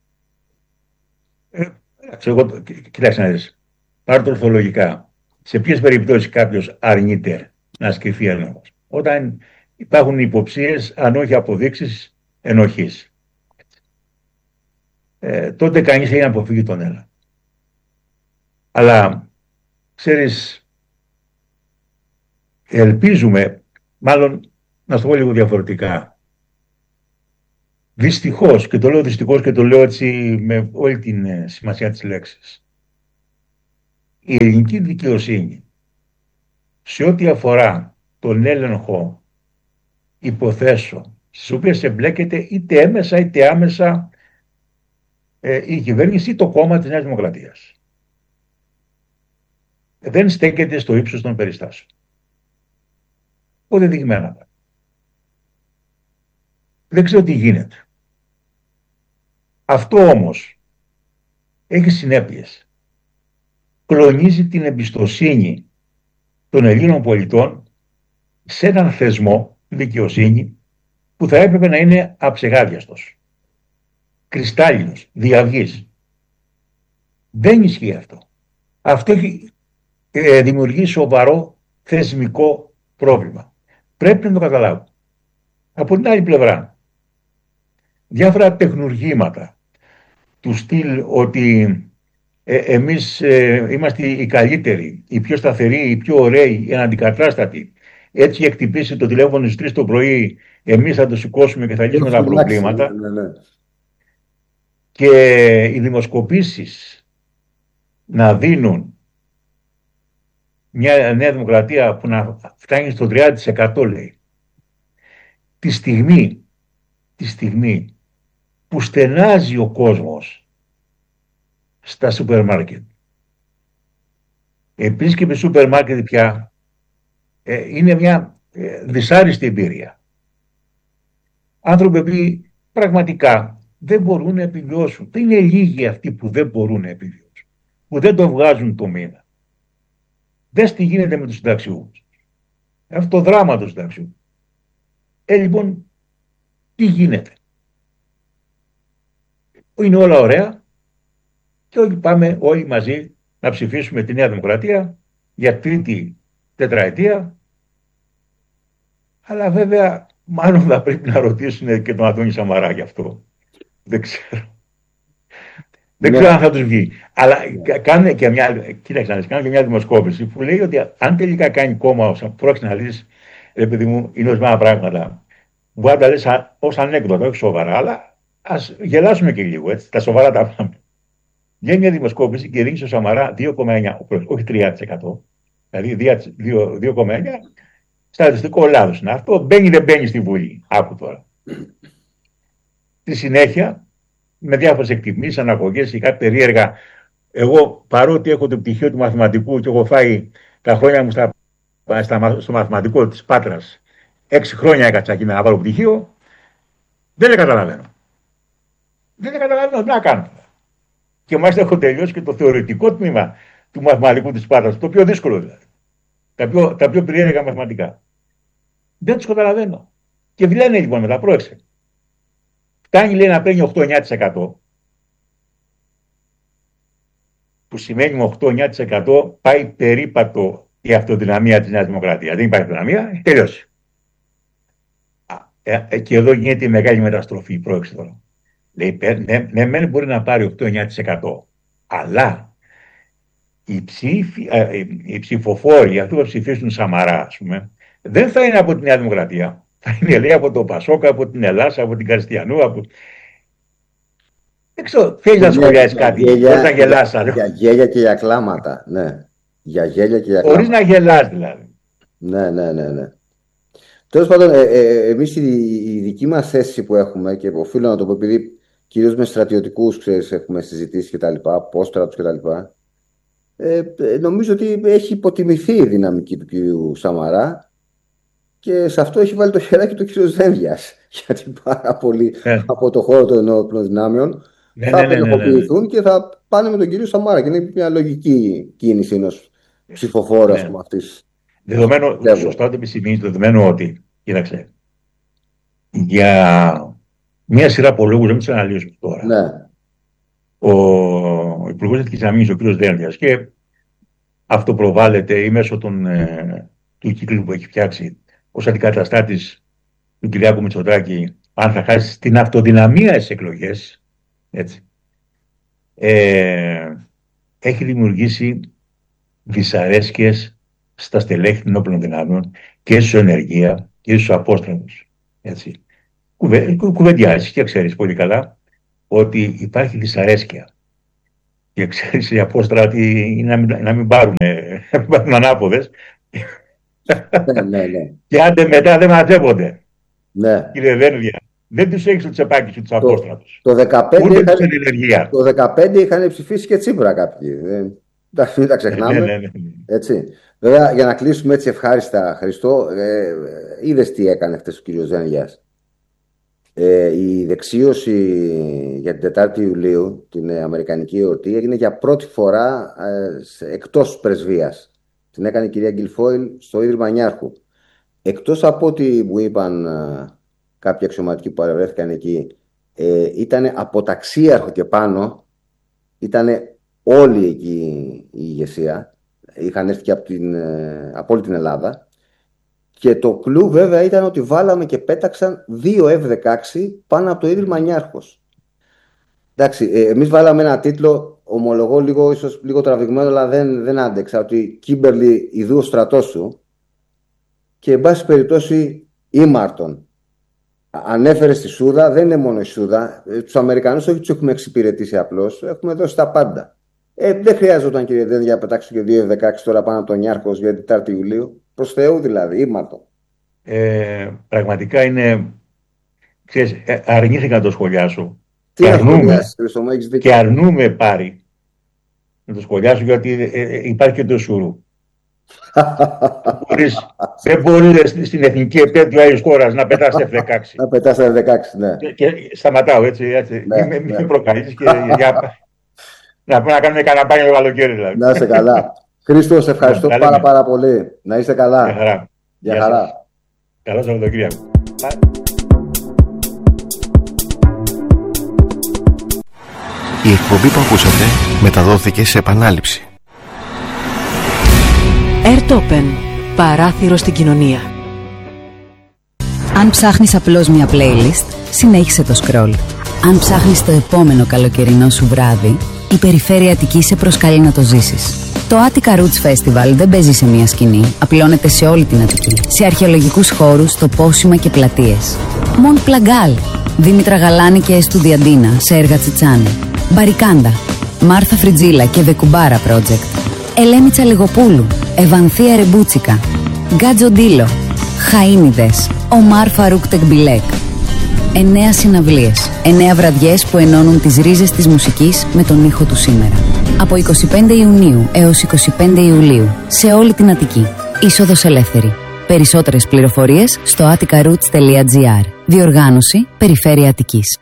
Ε, εγώ, κοιτάξτε να δεις. Πάρω το ορθολογικά. Σε ποιες περιπτώσεις κάποιος αρνείται να ασκηθεί έλεγχος? Όταν υπάρχουν υποψίες, αν όχι αποδείξεις, ενοχής. Ε, τότε κανείς έχει να αποφύγει τον έλεγχο. Αλλά, ξέρεις, ελπίζουμε, μάλλον να το πω λίγο διαφορετικά, Δυστυχώς, και το λέω δυστυχώς και το λέω έτσι με όλη την σημασία της λέξης, η ελληνική δικαιοσύνη σε ό,τι αφορά τον έλεγχο υποθέσεων στις οποίες εμπλέκεται είτε έμεσα είτε άμεσα ε, η κυβέρνηση ή το κόμμα της Νέας Δημοκρατίας, δεν στέκεται στο ύψος των περιστάσεων. Αποδεδειγμένα. Δεν ξέρω τι γίνεται. Αυτό όμως έχει συνέπειες. Κλονίζει την εμπιστοσύνη των Ελλήνων πολιτών σε έναν θεσμό, δικαιοσύνη, που θα έπρεπε να είναι αψεγάδιαστος, κρυστάλλινος, διαυγής. Δεν ισχύει αυτό. Αυτό έχει ε, δημιουργήσει σοβαρό θεσμικό πρόβλημα. Πρέπει να το καταλάβω. Από την άλλη πλευρά, διάφορα τεχνουργήματα του στυλ ότι ε, εμείς ε, είμαστε οι καλύτεροι, οι πιο σταθεροί, οι πιο ωραίοι, οι αναντικατάστατοι. Έτσι εκτυπήσει το τηλέφωνο στις τρεις το πρωί, εμείς θα το σηκώσουμε και θα λύσουμε τα προβλήματα. Ναι, ναι. Και οι δημοσκοπήσεις να δίνουν μια Νέα Δημοκρατία που να φτάνει στο τριάντα τοις εκατό, λέει, τη στιγμή, τη στιγμή που στενάζει ο κόσμος στα σούπερ μάρκετ. Επίσης και με σούπερ μάρκετ πια ε, είναι μια ε, δυσάρεστη εμπειρία. Άνθρωποι που πραγματικά δεν μπορούν να επιβιώσουν. Δεν είναι λίγοι αυτοί που δεν μπορούν να επιβιώσουν, που δεν το βγάζουν το μήνα. Δες τι γίνεται με τους συνταξιούχους. Αυτό το δράμα του συνταξιούχου. Ε, λοιπόν, τι γίνεται. Είναι όλα ωραία και όλοι πάμε όλοι μαζί να ψηφίσουμε τη Νέα Δημοκρατία για τρίτη τετραετία. Αλλά βέβαια μάλλον θα πρέπει να ρωτήσουν και τον Αντώνη Σαμαρά γι' αυτό. Δεν ξέρω. Δεν ξέρω αν θα τους βγει. Αλλά κάνουν και μια, κοίταξε, κάνουν και μια δημοσκόπηση που λέει ότι αν τελικά κάνει κόμμα, πρόκειται να δεις, ρε παιδί μου, είναι ορισμένα πράγματα. Μπορεί να τα λες ως ανέκδοτα, όχι σοβαρά, αλλά ας γελάσουμε και λίγο, έτσι, τα σοβαρά τα πράγματα. Βγαίνει μια δημοσκόπηση και δίνει στο Σαμαρά δύο κόμμα εννιά τοις εκατό, όχι τρία τοις εκατό, δηλαδή δύο κόμμα εννιά τοις εκατό, στατιστικό λάθος είναι αυτό, μπαίνει δεν μπαίνει στη Βουλή. Άκου τώρα. Στη συνέχεια, με διάφορες εκτιμήσεις, αναγωγές ή κάτι περίεργα, εγώ παρότι έχω το πτυχίο του μαθηματικού και έχω φάει τα χρόνια μου στα, στα, στο μαθηματικό της Πάτρας, έξι χρόνια έκατσα εκεί να πάρω πτυχίο, δεν τα καταλαβαίνω. Δεν τα καταλαβαίνω, τι να κάνω. Και μάλιστα έχω τελειώσει και το θεωρητικό τμήμα του μαθηματικού της Πάτρας, το πιο δύσκολο δηλαδή. Τα πιο, τα πιο περίεργα μαθηματικά. Δεν τους καταλαβαίνω. Και λένε λοιπόν μετά, πρόεξε. Φτάνει, λέει, να παίρνει οκτώ με εννιά τοις εκατό, που σημαίνει με οκτώ με εννιά τοις εκατό πάει περίπατο η αυτοδυναμία της Νέας Δημοκρατίας. Δεν υπάρχει αυτοδυναμία, έχει τελειώσει. Ε, ε, και εδώ γίνεται η μεγάλη μεταστροφή, πρόεξε τώρα. Λέει, ναι, ναι, ναι, μπορεί να πάρει οκτώ με εννιά τοις εκατό, αλλά οι, ψήφοι, ε, οι ψηφοφόροι, αυτοί που ψηφίσουν Σαμαρά, ας πούμε, δεν θα είναι από τη Νέα Δημοκρατία. Θα είναι, λέει, από το Πασόκα, από την Ελλάδα, από την Καριστιανού, από... Δεν ξέρω, θέλει να σχολιάσει κάτι, χωρίς να γελάς. Για, για γέλια και για κλάματα, ναι. Για γέλια και για κλάματα. Χωρίς να γελάς δηλαδή. Ναι, ναι, ναι, ναι. Τέλος πάντων, ε, ε, εμείς η, η δική μας θέση που έχουμε, και οφείλω να το πω, επειδή κυρίως με στρατιωτικούς, ξέρεις, έχουμε συζητήσει και τα λοιπά, απόστρατους και τα λοιπά, ε, ε, νομίζω ότι έχει υποτιμηθεί η δυναμική του κυρίου Σαμαρά. Και σε αυτό έχει βάλει το χεράκι του κ. Δένδιας. Γιατί πάρα πολλοί yeah. από το χώρο των ενόπλων δυνάμεων yeah, θα απενεχοποιηθούν yeah, yeah, yeah. και θα πάνε με τον κύριο Σαμάρα. Και είναι μια λογική κίνηση ενός ψηφοφόρου yeah. αυτής. Δεδομένου, σωστά το επισημείς, δεδομένου ότι, κοίταξε, για μια σειρά από λόγους, δεν τους αναλύσουμε τώρα. Yeah. Ο Υπουργός Εθνικής Αμήνης, ο κ. Δένδιας, και αυτό προβάλλεται ή μέσω των, ε, του κύκλου που έχει φτιάξει ως αντικαταστάτης του Κυριάκου Μητσοτάκη, αν θα χάσει την αυτοδυναμία στις εκλογές, έτσι, ε, έχει δημιουργήσει δυσαρέσκειες στα στελέχη των όπλων δυνάμεων και στους ενεργεία και στους απόστρατους. Έτσι. κουβε, κου, κουβεντιάζεις και ξέρεις πολύ καλά ότι υπάρχει δυσαρέσκεια. Και ξέρεις οι απόστρα ότι να μην, να μην πάρουν, να μην πάρουν ανάποδες. Ναι, ναι, ναι. Και άντε μετά δεν μαζεύονται. Ναι. Κύριε Δένδια, δεν τους έχεις το τσεπάκι σου τους απόστρατους. Το δεκαπέντε είχαν, το δεκαπέντε είχαν ψηφίσει και Τσίπρα κάποιοι. Δεν, μην τα ξεχνάμε. Ναι, ναι, ναι. Έτσι. Βέβαια, για να κλείσουμε έτσι ευχάριστα, Χριστό, ε, είδες τι έκανε χτες ο κύριος Δένδιας. Ε, η δεξίωση για την τετάρτη Ιουλίου, την ε, Αμερικανική εορτή, έγινε για πρώτη φορά ε, εκτός πρεσβείας. Την έκανε η κυρία Γκιλφόιλ στο Ίδρυμα Νιάρχου. Εκτός από ό,τι μου είπαν ε, κάποιοι αξιωματικοί που παρευρέθηκαν εκεί, ε, ήταν από ταξίαρχο και πάνω, ήταν όλη εκεί η ηγεσία. Είχαν έρθει και από, την, ε, από όλη την Ελλάδα. Και το κλου βέβαια ήταν ότι βάλαμε και πέταξαν δύο εφ δεκαέξι πάνω από το Ίδρυμα Νιάρχος. Εντάξει, εμείς βάλαμε ένα τίτλο, ομολογώ λίγο, ίσως λίγο τραβηγμένο, αλλά δεν, δεν άντεξα, ότι Κίμπερλι ιδού ο στρατός σου, και εν πάση περιπτώσει ήμαρτον. Ανέφερε στη Σούδα, δεν είναι μόνο η Σούδα. Τους Αμερικανούς όχι τους έχουμε εξυπηρετήσει απλώς, έχουμε δώσει τα πάντα. Ε, δεν χρειάζονταν, κύριε Δένδια, να πετάξω και δύο εφ δεκαέξι τώρα πάνω από τον Νιάρχος για την τετάρτη Ιουλίου. Προς Θεού δηλαδή, ήμαρτον. Ε, πραγματικά είναι. Ξέρεις, αρνήθηκα να το σχολιάσω. Τι και, αρνούμε, Χρυσό, και αρνούμε πάρει να το σχολιάσω, γιατί ε, ε, υπάρχει και το σουρού. Δεν μπορεί στην εθνική επέτειο άλλης χώρας να πετάς εφ δεκαέξι. Να πετάς εφ δεκαέξι, ναι. Και, και σταματάω έτσι. έτσι. Ναι, μην ναι. με προκαλείς και για, να, να κάνουμε κανένα μπάνιο το καλοκαίρι δηλαδή. Να είστε καλά. Χρήστο, σε ευχαριστώ ναι, πάρα πάρα πολύ. Να είστε καλά. Για χαρά. Για χαρά. Καλό Σαββατοκύριακο. Η εκπομπή που ακούσατε μεταδόθηκε σε επανάληψη. Airtopen. Παράθυρο στην κοινωνία. Αν ψάχνεις απλώς μια playlist, συνέχισε το scroll. Αν ψάχνεις το επόμενο καλοκαιρινό σου βράδυ, η Περιφέρεια Αττικής σε προσκαλεί να το ζήσεις. Το Attica Roots Festival δεν παίζει σε μια σκηνή, απλώνεται σε όλη την Αττική. Σε αρχαιολογικούς χώρους, τοπόσιμα και πλατείες. Μοντ Πλαγκάλ, Δήμητρα Γαλάνη και Εστουδιαντίνα σε έργα Τσιτσάνη. Μπαρικάντα, Μάρθα Φριτζίλα και Βεκουμπάρα Project. Ελένη Τσαλιγοπούλου, Ευανθία Ρεμπούτσικα. Γκάτζο Ντίλο, Χαΐνιδες, Ομάρ Φαρούκ Τεκμπιλέκ. Εννέα συναυλίες, εννέα βραδιές που ενώνουν τις ρίζες της μουσικής με τον ήχο του σήμερα. Από εικοστή πέμπτη Ιουνίου έως εικοστή πέμπτη Ιουλίου, σε όλη την Αττική. Είσοδος ελεύθερη. Περισσότερες πληροφορίες στο atticaroots τελεία gr. Διοργάνωση Περιφέρεια Αττικής.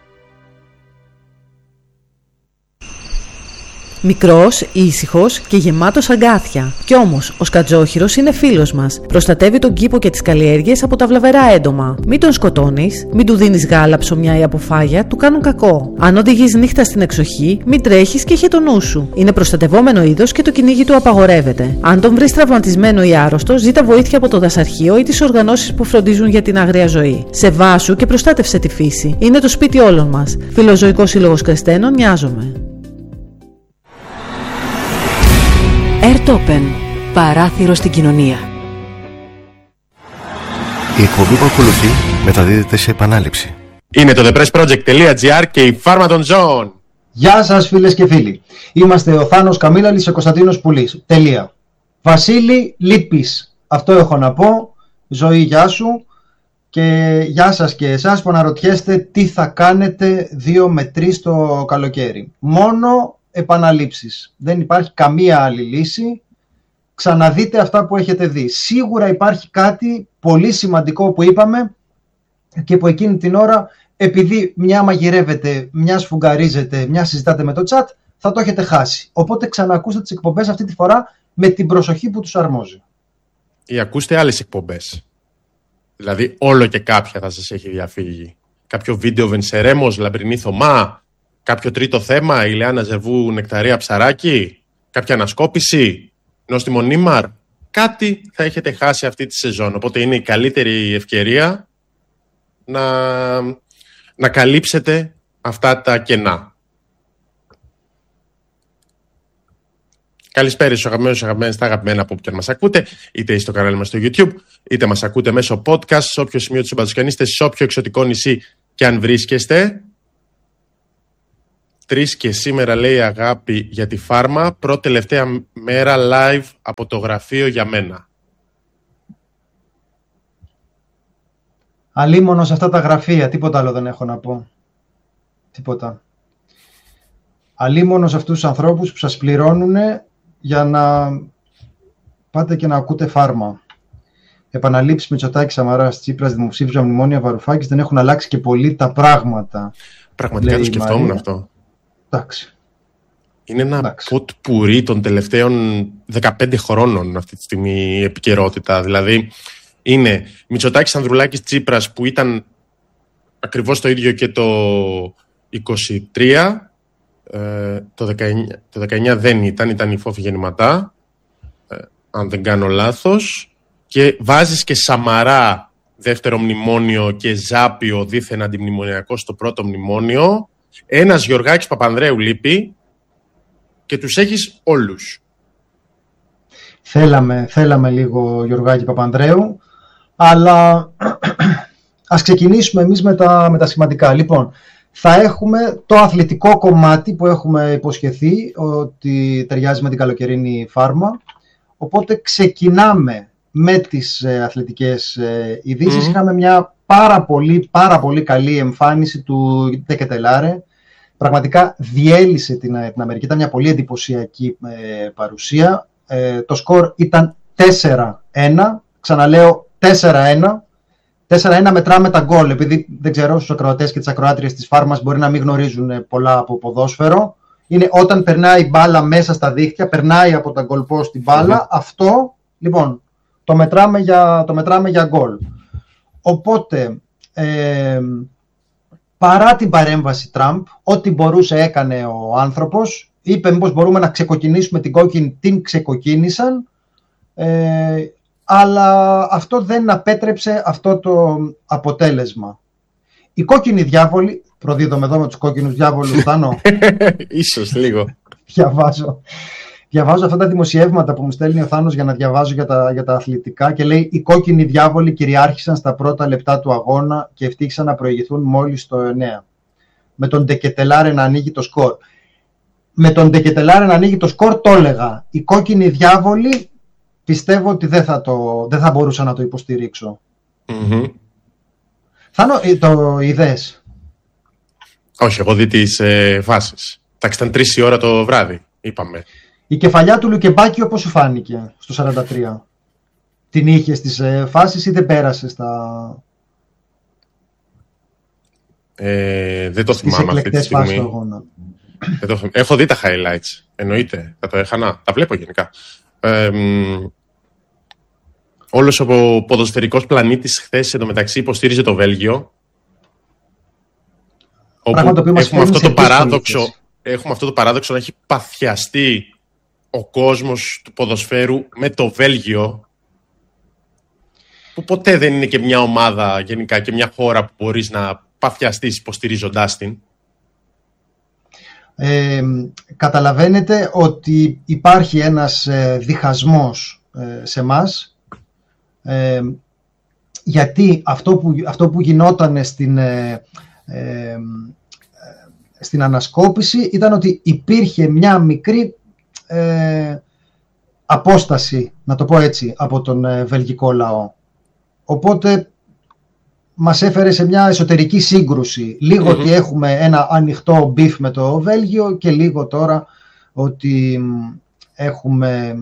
Μικρός, ήσυχος και γεμάτος αγκάθια. Κι όμως, ο σκατζόχυρος είναι φίλος μας. Προστατεύει τον κήπο και τις καλλιέργειες από τα βλαβερά έντομα. Μην τον σκοτώνεις, μην του δίνεις γάλα, ψωμιά ή αποφάγια, του κάνουν κακό. Αν οδηγείς νύχτα στην εξοχή, μην τρέχεις και είχε το νου σου. Είναι προστατευόμενο είδος και το κυνήγι του απαγορεύεται. Αν τον βρεις τραυματισμένο ή άρρωστο, ζήτα βοήθεια από το δασαρχείο ή τις οργανώσεις που φροντίζουν για την άγρια ζωή. Σεβάσου και προστάτευσε τη φύση. Είναι το σπίτι όλων μας. Φιλοζωικός Σύλλογος Κρεστένων, νοιάζομαι. Airtopen. Παράθυρο στην κοινωνία. Η εκπομπή που ακολουθεί μεταδίδεται σε επανάληψη. Είναι το thepressproject.gr και η Pharmaton Zone. Γεια σας φίλες και φίλοι. Είμαστε ο Θάνος Καμίλαλης και ο Κωνσταντίνος Πουλής. Τελεία. Βασίλη, λείπεις. Αυτό έχω να πω. Ζωή, γεια σου. Και γεια σας και εσάς που αναρωτιέστε τι θα κάνετε δύο με τρεις το καλοκαίρι. Μόνο επαναλήψεις. Δεν υπάρχει καμία άλλη λύση. Ξαναδείτε αυτά που έχετε δει. Σίγουρα υπάρχει κάτι πολύ σημαντικό που είπαμε και που εκείνη την ώρα, επειδή μια μαγειρεύετε, μια σφουγγαρίζετε, μια συζητάτε με το chat, θα το έχετε χάσει. Οπότε ξανακούστε τις εκπομπές αυτή τη φορά με την προσοχή που τους αρμόζει. Ή ακούστε άλλες εκπομπές. Δηλαδή όλο και κάποια θα σας έχει διαφύγει. Κάποιο βίντεο Βενσερέμος, Λαμπρινή Θωμά, κάποιο τρίτο θέμα, η Λεάνα Ζεβού, Νεκταρία Ψαράκη, κάποια ανασκόπηση, Νόστιμο Νίμαρ. Κάτι θα έχετε χάσει αυτή τη σεζόν. Οπότε είναι η καλύτερη ευκαιρία να, να καλύψετε αυτά τα κενά. Καλησπέρα στους αγαπημένους, αγαπημένες, τα αγαπημένα από όποιον μας ακούτε, είτε στο κανάλι μας στο YouTube, είτε μας ακούτε μέσω podcast, σε όποιο σημείο της Συμπαντοσκανής, σε όποιο εξωτικό νησί και αν βρίσκεστε. Τρεις και σήμερα λέει αγάπη για τη φάρμα. Πρώτη τελευταία μέρα live από το γραφείο για μένα. Αλίμονο σε αυτά τα γραφεία, τίποτα άλλο δεν έχω να πω. Τίποτα. Αλίμονο σε αυτούς τους ανθρώπους που σας πληρώνουν για να πάτε και να ακούτε φάρμα. Επαναλήψεις Μητσοτάκης, Σαμαράς, Τσίπρας, δημοψήφισμα, μνημόνια, Βαρουφάκης, δεν έχουν αλλάξει και πολύ τα πράγματα. Πραγματικά το σκεφτόμουν Μαρία. Αυτό. Εντάξει. Είναι ένα ποτ πουρί των τελευταίων δεκαπέντε χρόνων αυτή τη στιγμή η επικαιρότητα. Δηλαδή είναι Μητσοτάκης, Ανδρουλάκης, Τσίπρας που ήταν ακριβώς το ίδιο και το είκοσι τρία. Ε, το, δεκαεννιά, το δεκαεννιά δεν ήταν, ήταν η Φόφη Γεννηματά, ε, αν δεν κάνω λάθος. Και βάζεις και Σαμαρά δεύτερο μνημόνιο και Ζάπιο δίθεν αντιμνημονιακό στο πρώτο μνημόνιο. Ένας Γιωργάκης Παπανδρέου λείπει και τους έχεις όλους. Θέλαμε, θέλαμε λίγο Γιωργάκη Παπανδρέου, αλλά ας ξεκινήσουμε εμείς με τα, με τα σημαντικά. Λοιπόν, θα έχουμε το αθλητικό κομμάτι που έχουμε υποσχεθεί ότι ταιριάζει με την καλοκαιρινή φάρμα. Οπότε ξεκινάμε με τις ε, αθλητικές ε, ειδήσεις. Mm-hmm. Είχαμε μια πάρα πολύ, πάρα πολύ καλή εμφάνιση του Ντεκετελάρε. Πραγματικά διέλυσε την, την Αμερική. Ήταν μια πολύ εντυπωσιακή ε, παρουσία. Ε, το σκορ ήταν τέσσερα ένα. Ξαναλέω τέσσερα ένα. τέσσερα ένα μετράμε τα γκολ. Επειδή δεν ξέρω, στους ακροατές και τις ακροάτριες της φάρμας μπορεί να μην γνωρίζουν πολλά από ποδόσφαιρο. Είναι όταν περνάει η μπάλα μέσα στα δίχτυα, περνάει από τα γκολ post την μπάλα. Mm-hmm. Αυτό, λοιπόν, το μετράμε για, το μετράμε για γκολ. Οπότε, ε, παρά την παρέμβαση Τραμπ, ό,τι μπορούσε έκανε ο άνθρωπος. Είπε μήπως μπορούμε να ξεκοκκινήσουμε την κόκκινη, την ξεκοκκίνησαν. Ε, αλλά αυτό δεν απέτρεψε αυτό το αποτέλεσμα. Οι κόκκινοι διάβολοι, προδίδομαι εδώ με τους κόκκινους διάβολους, Θάνο. Ίσως λίγο. Διαβάζω. Διαβάζω αυτά τα δημοσιεύματα που μου στέλνει ο Θάνος για να διαβάζω για τα, για τα αθλητικά και λέει οι κόκκινοι διάβολοι κυριάρχησαν στα πρώτα λεπτά του αγώνα και ευτύχησαν να προηγηθούν μόλις το εννέα. Με τον Ντεκετελάρε να ανοίγει το σκορ. Με τον Ντεκετελάρε να ανοίγει το σκορ το έλεγα. Οι κόκκινοι διάβολοι πιστεύω ότι δεν θα, το, δεν θα μπορούσα να το υποστηρίξω. Mm-hmm. Θάνο, το είδες? Όχι, εγώ δει τις ε, φάσεις. Εντάξει, ήταν τρεις η ώρα το βράδυ, είπαμε. Η κεφαλιά του Λουκεμπάκη πώς σου φάνηκε στο σαράντα τρία? Την είχε στις ε, φάσεις ή δεν πέρασε στα... Ε, δεν το θυμάμαι αυτή τη στιγμή. Δεν το... Έχω δει τα highlights, εννοείται. Θα το έχανα. Τα βλέπω γενικά. Ε, όλος ο ποδοσφαιρικός πλανήτης χθες εντωμεταξύ υποστήριζε το Βέλγιο. Όπου το έχουμε αυτό το παράδοξο, έχουμε αυτό το παράδοξο να έχει παθιαστεί ο κόσμος του ποδοσφαίρου με το Βέλγιο, που ποτέ δεν είναι και μια ομάδα γενικά και μια χώρα που μπορείς να παθιαστείς υποστηρίζοντάς την. Ε, καταλαβαίνετε ότι υπάρχει ένας ε, διχασμός ε, σε μας, ε, γιατί αυτό που, αυτό που γινόταν στην, ε, ε, στην ανασκόπηση ήταν ότι υπήρχε μια μικρή ε, απόσταση, να το πω έτσι, από τον ε, βελγικό λαό. Οπότε μας έφερε σε μια εσωτερική σύγκρουση. Λίγο mm-hmm. ότι έχουμε ένα ανοιχτό μπιφ με το Βέλγιο και λίγο τώρα ότι έχουμε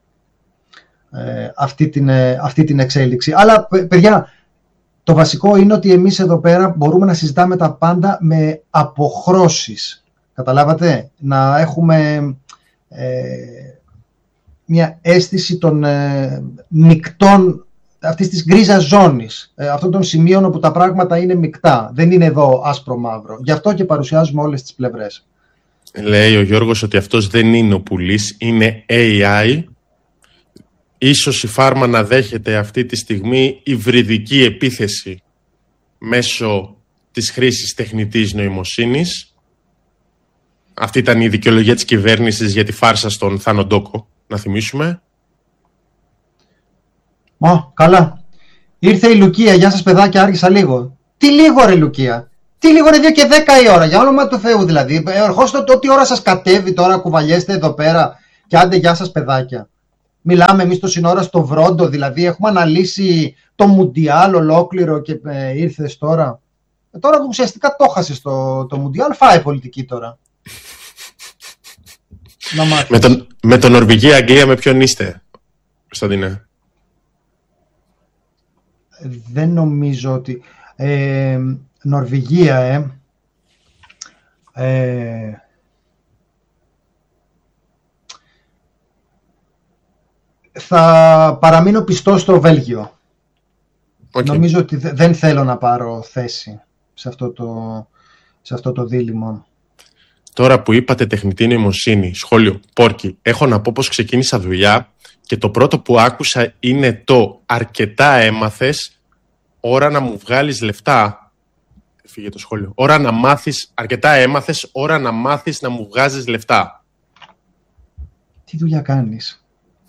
ε, αυτή, την, ε, αυτή την εξέλιξη. Αλλά παιδιά, το βασικό είναι ότι εμείς εδώ πέρα μπορούμε να συζητάμε τα πάντα με αποχρώσεις. Καταλάβατε? Να έχουμε ε, μια αίσθηση των ε, μεικτών, αυτής της γκρίζας ζώνης, ε, αυτών των σημείων όπου τα πράγματα είναι μεικτά. Δεν είναι εδώ άσπρο-μαύρο. Γι' αυτό και παρουσιάζουμε όλες τις πλευρές. Λέει ο Γιώργος ότι αυτός δεν είναι ο πουλής, είναι έι άι. Ίσως η φάρμα να δέχεται αυτή τη στιγμή υβριδική επίθεση μέσω της χρήσης τεχνητής νοημοσύνης. Αυτή ήταν η δικαιολογία της κυβέρνησης για τη φάρσα στον Θάνο Ντόκο, να θυμίσουμε. Ω, καλά. Ήρθε η Λουκία. Γεια σας παιδάκια, άργησα λίγο. Τι λίγο ρε Λουκία? Τι λίγο είναι δύο και δέκα η ώρα, για όνομα του Θεού δηλαδή. Ερχόστε το τι ώρα σας κατέβει τώρα, κουβαλιέστε εδώ πέρα και άντε γεια σας παιδάκια. Μιλάμε εμείς το σύνορα στο Βρόντο, δηλαδή έχουμε αναλύσει το Μουντιάλ ολόκληρο και ε, ήρθες τώρα. Ε, τώρα ουσιαστικά το χάσες το, το Μουντιάλ, φάει πολιτική τώρα. Να μάθεις. Με τον, με τον Νορβηγία-Αγγλία με ποιον είστε, Κωνσταντίνε? Δεν νομίζω ότι... Ε, Νορβηγία, ε. ε θα παραμείνω πιστός στο Βέλγιο. Okay. Νομίζω ότι δεν θέλω να πάρω θέση σε αυτό το, σε αυτό το δίλημμα. Τώρα που είπατε τεχνητή νοημοσύνη, σχόλιο, Πόρκι, έχω να πω πως ξεκίνησα δουλειά και το πρώτο που άκουσα είναι το αρκετά έμαθες, ώρα να μου βγάλεις λεφτά. Φύγε το σχόλιο. Ώρα να μάθεις, αρκετά έμαθες, ώρα να μάθεις να μου βγάζεις λεφτά. Τι δουλειά κάνεις?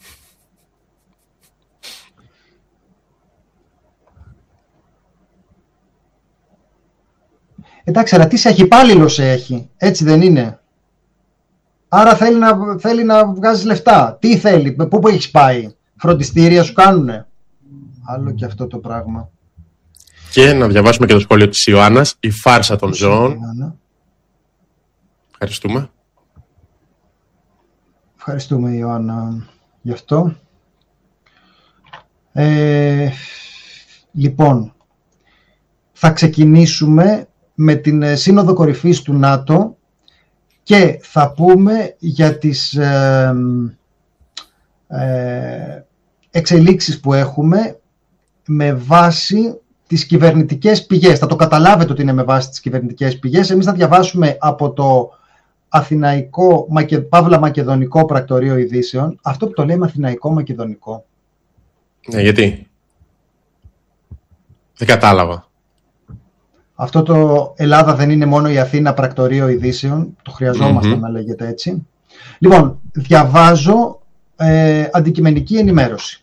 Εντάξει, αλλά τι σε έχει, υπάλληλος έχει, έτσι δεν είναι? Άρα θέλει να, θέλει να βγάζεις λεφτά. Τι θέλει, πού που έχεις πάει? Φροντιστήρια σου κάνουνε? Άλλο και αυτό το πράγμα. Και να διαβάσουμε και το σχόλιο της Ιωάννας, η φάρσα των ζώων. Ευχαριστούμε. Ευχαριστούμε, Ιωάννα, γι' αυτό. Ε, λοιπόν, θα ξεκινήσουμε με την Σύνοδο Κορυφής του ΝΑΤΟ και θα πούμε για τις ε, ε, εξελίξεις που έχουμε με βάση τις κυβερνητικές πηγές. Θα το καταλάβετε ότι είναι με βάση τις κυβερνητικές πηγές. Εμείς θα διαβάσουμε από το Αθηναϊκό, Μακε, Παύλα Μακεδονικό Πρακτορείο Ειδήσεων. Αυτό που το λέμε Αθηναϊκό Μακεδονικό. Ναι, γιατί? Δεν κατάλαβα. Αυτό το Ελλάδα δεν είναι μόνο η Αθήνα Πρακτορείο Ειδήσεων. Το χρειαζόμαστε mm-hmm. να λέγεται έτσι. Λοιπόν, διαβάζω ε, αντικειμενική ενημέρωση.